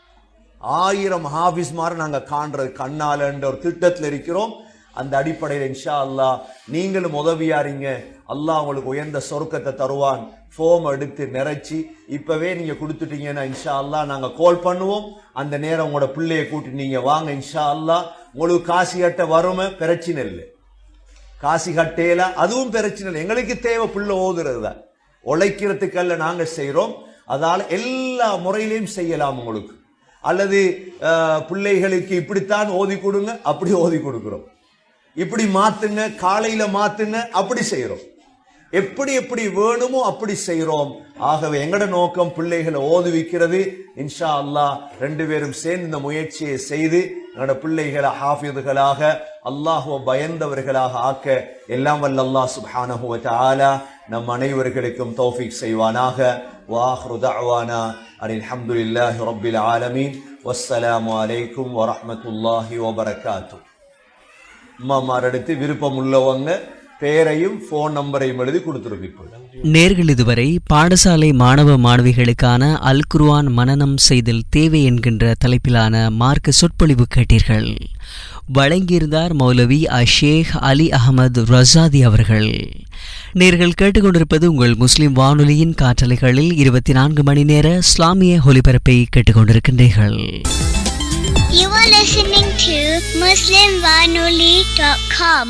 ஆயிரம் ஹாஃபிஸ் மாதிரி நாங்க காண்றது கண்ணால என்ற ஒரு திட்டத்தில் இருக்கிறோம். அந்த அடிப்படையில் இன்ஷா அல்லாஹ் நீங்களும் உதவியாரீங்க, அல்லாஹ் உங்களுக்கு உயர்ந்த சொர்க்கத்தை தருவான். ஃபோம் எடுத்து நிறைச்சி இப்பவே நீங்க கொடுத்துட்டீங்கன்னா இன்ஷா அல்லாஹ் நாங்க கால் பண்ணுவோம். அந்த நேரம் உங்களோட பிள்ளைய கூட்டி நீங்க வாங்க இன்ஷா அல்லாஹ். உங்களுக்கு காசு கட்ட வறுமை பிரச்சனை இல்லை, காசி கட்டையில அதுவும் பிரச்சனை இல்லை. எங்களுக்கு தேவை பிள்ளை ஓதுறது தான், உழைக்கிறதுக்கல்ல நாங்க செய்யறோம். அதால எல்லா முறையிலையும் செய்யலாம் உங்களுக்கு. அல்லது பிள்ளைகளுக்கு இப்படித்தான் ஓதி கொடுங்க, அப்படி ஓதி கொடுக்கிறோம். இப்படி மாத்துங்க, காலையில மாத்துங்க, அப்படி செய்யறோம். எப்படி எப்படி வேணுமோ அப்படி செய்யறோம். ஆகவே எங்கட நோக்கம் பிள்ளைகளை ஓதுவிக்கிறது. இன்ஷா அல்லாஹ் ரெண்டு பேரும் சேர்ந்து இந்த முயற்சியை செய்து எங்களோட பிள்ளைகளை ஹாஃபிதுகளாக, அல்லாஹுவை பயந்தவர்களாக ஆக்க எல்லாம் வல்ல அல்லாஹ் சுப்ஹானஹு வ தஆலா நம் அனைவர்களுக்கும் தௌஃபீக் செய்வானாக. வாஹிரு தஅவானா அனில் ஹம்துலில்லாஹி ரப்பில் ஆலமீன். வஸ்ஸலாமு அலைக்கும் வரஹ்மத்துல்லாஹி வபரகாத்துஹு. அம்மாமாரடுத்து விருப்பம் உள்ளவங்க பேரையும் போன் நம்பரையும் எழுதி கொடுத்துருப்பீங்க. நேர்கள் இதுவரை பாடசாலை மாணவ மாணவிகளுக்கான அல் குர்ஆன் மனனம் செய்தல் தேவை என்கின்ற தலைப்பிலான மார்க்க சொற்பொழிவு கேட்டீர்கள். வழங்கியிருந்தார் மௌலவி அஷேக் அலி அகமது ரசாதி அவர்கள். நேர்கள் கேட்டுக்கொண்டிருப்பது உங்கள் முஸ்லிம் வானொலியின் காற்றலைகளில் இருபத்தி நான்கு மணி நேர இஸ்லாமிய ஒலிபரப்பை கேட்டுக்கொண்டிருக்கின்றீர்கள். You are listening to muslim vanoli dot com.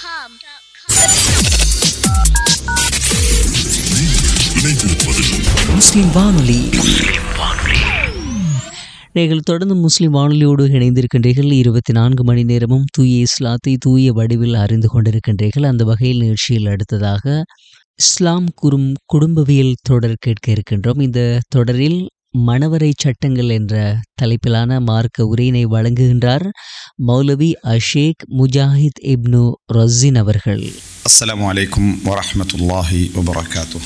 முஸ்லிம் வானொலி. நீங்கள் தொடர்ந்து முஸ்லிம் வானொலியோடு இணைந்திருக்கின்றீர்கள். இருபத்தி நான்கு மணி நேரமும் தூய இஸ்லாத்தை தூய வடிவில் அறிந்து கொண்டிருக்கின்றீர்கள். அந்த வகையில் நிகழ்ச்சியில் அடுத்ததாக இஸ்லாம் கூறும் குடும்பவியல் தொடர் கேட்க இருக்கின்றோம். இந்த தொடரில் மணவரை சட்டங்கள் என்ற தலைப்பிலான மார்க்க உரையினை வழங்குகின்றார் மௌலவி அஷேக் முஜாஹித் இப்னு ரஸின் அவர்கள். அஸ்ஸலாமு அலைக்கும் வரஹ்மத்துல்லாஹி வபரகாத்துஹு.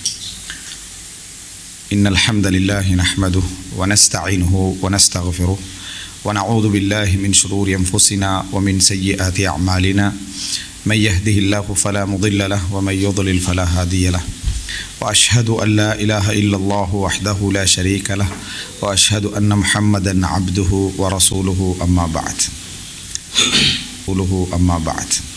இன்னல் ஹம்தலில்லாஹி நஹ்மதுஹு வ நஸ்தஈனுஹு வ நஸ்தக்ஃபிருஹு வ நஊது பில்லாஹி மின் ஷுரூரி அன்ஃபுஸினா வ மின் ஸய்யிஆத்தி அஅமாலினா من يهده الله فلا مضل له ومن يضلل فلا هادي له وأشهد أن لا إله إلا الله وحده لا شريك له وأشهد أن محمدا عبده ورسوله أما بعد أما بعد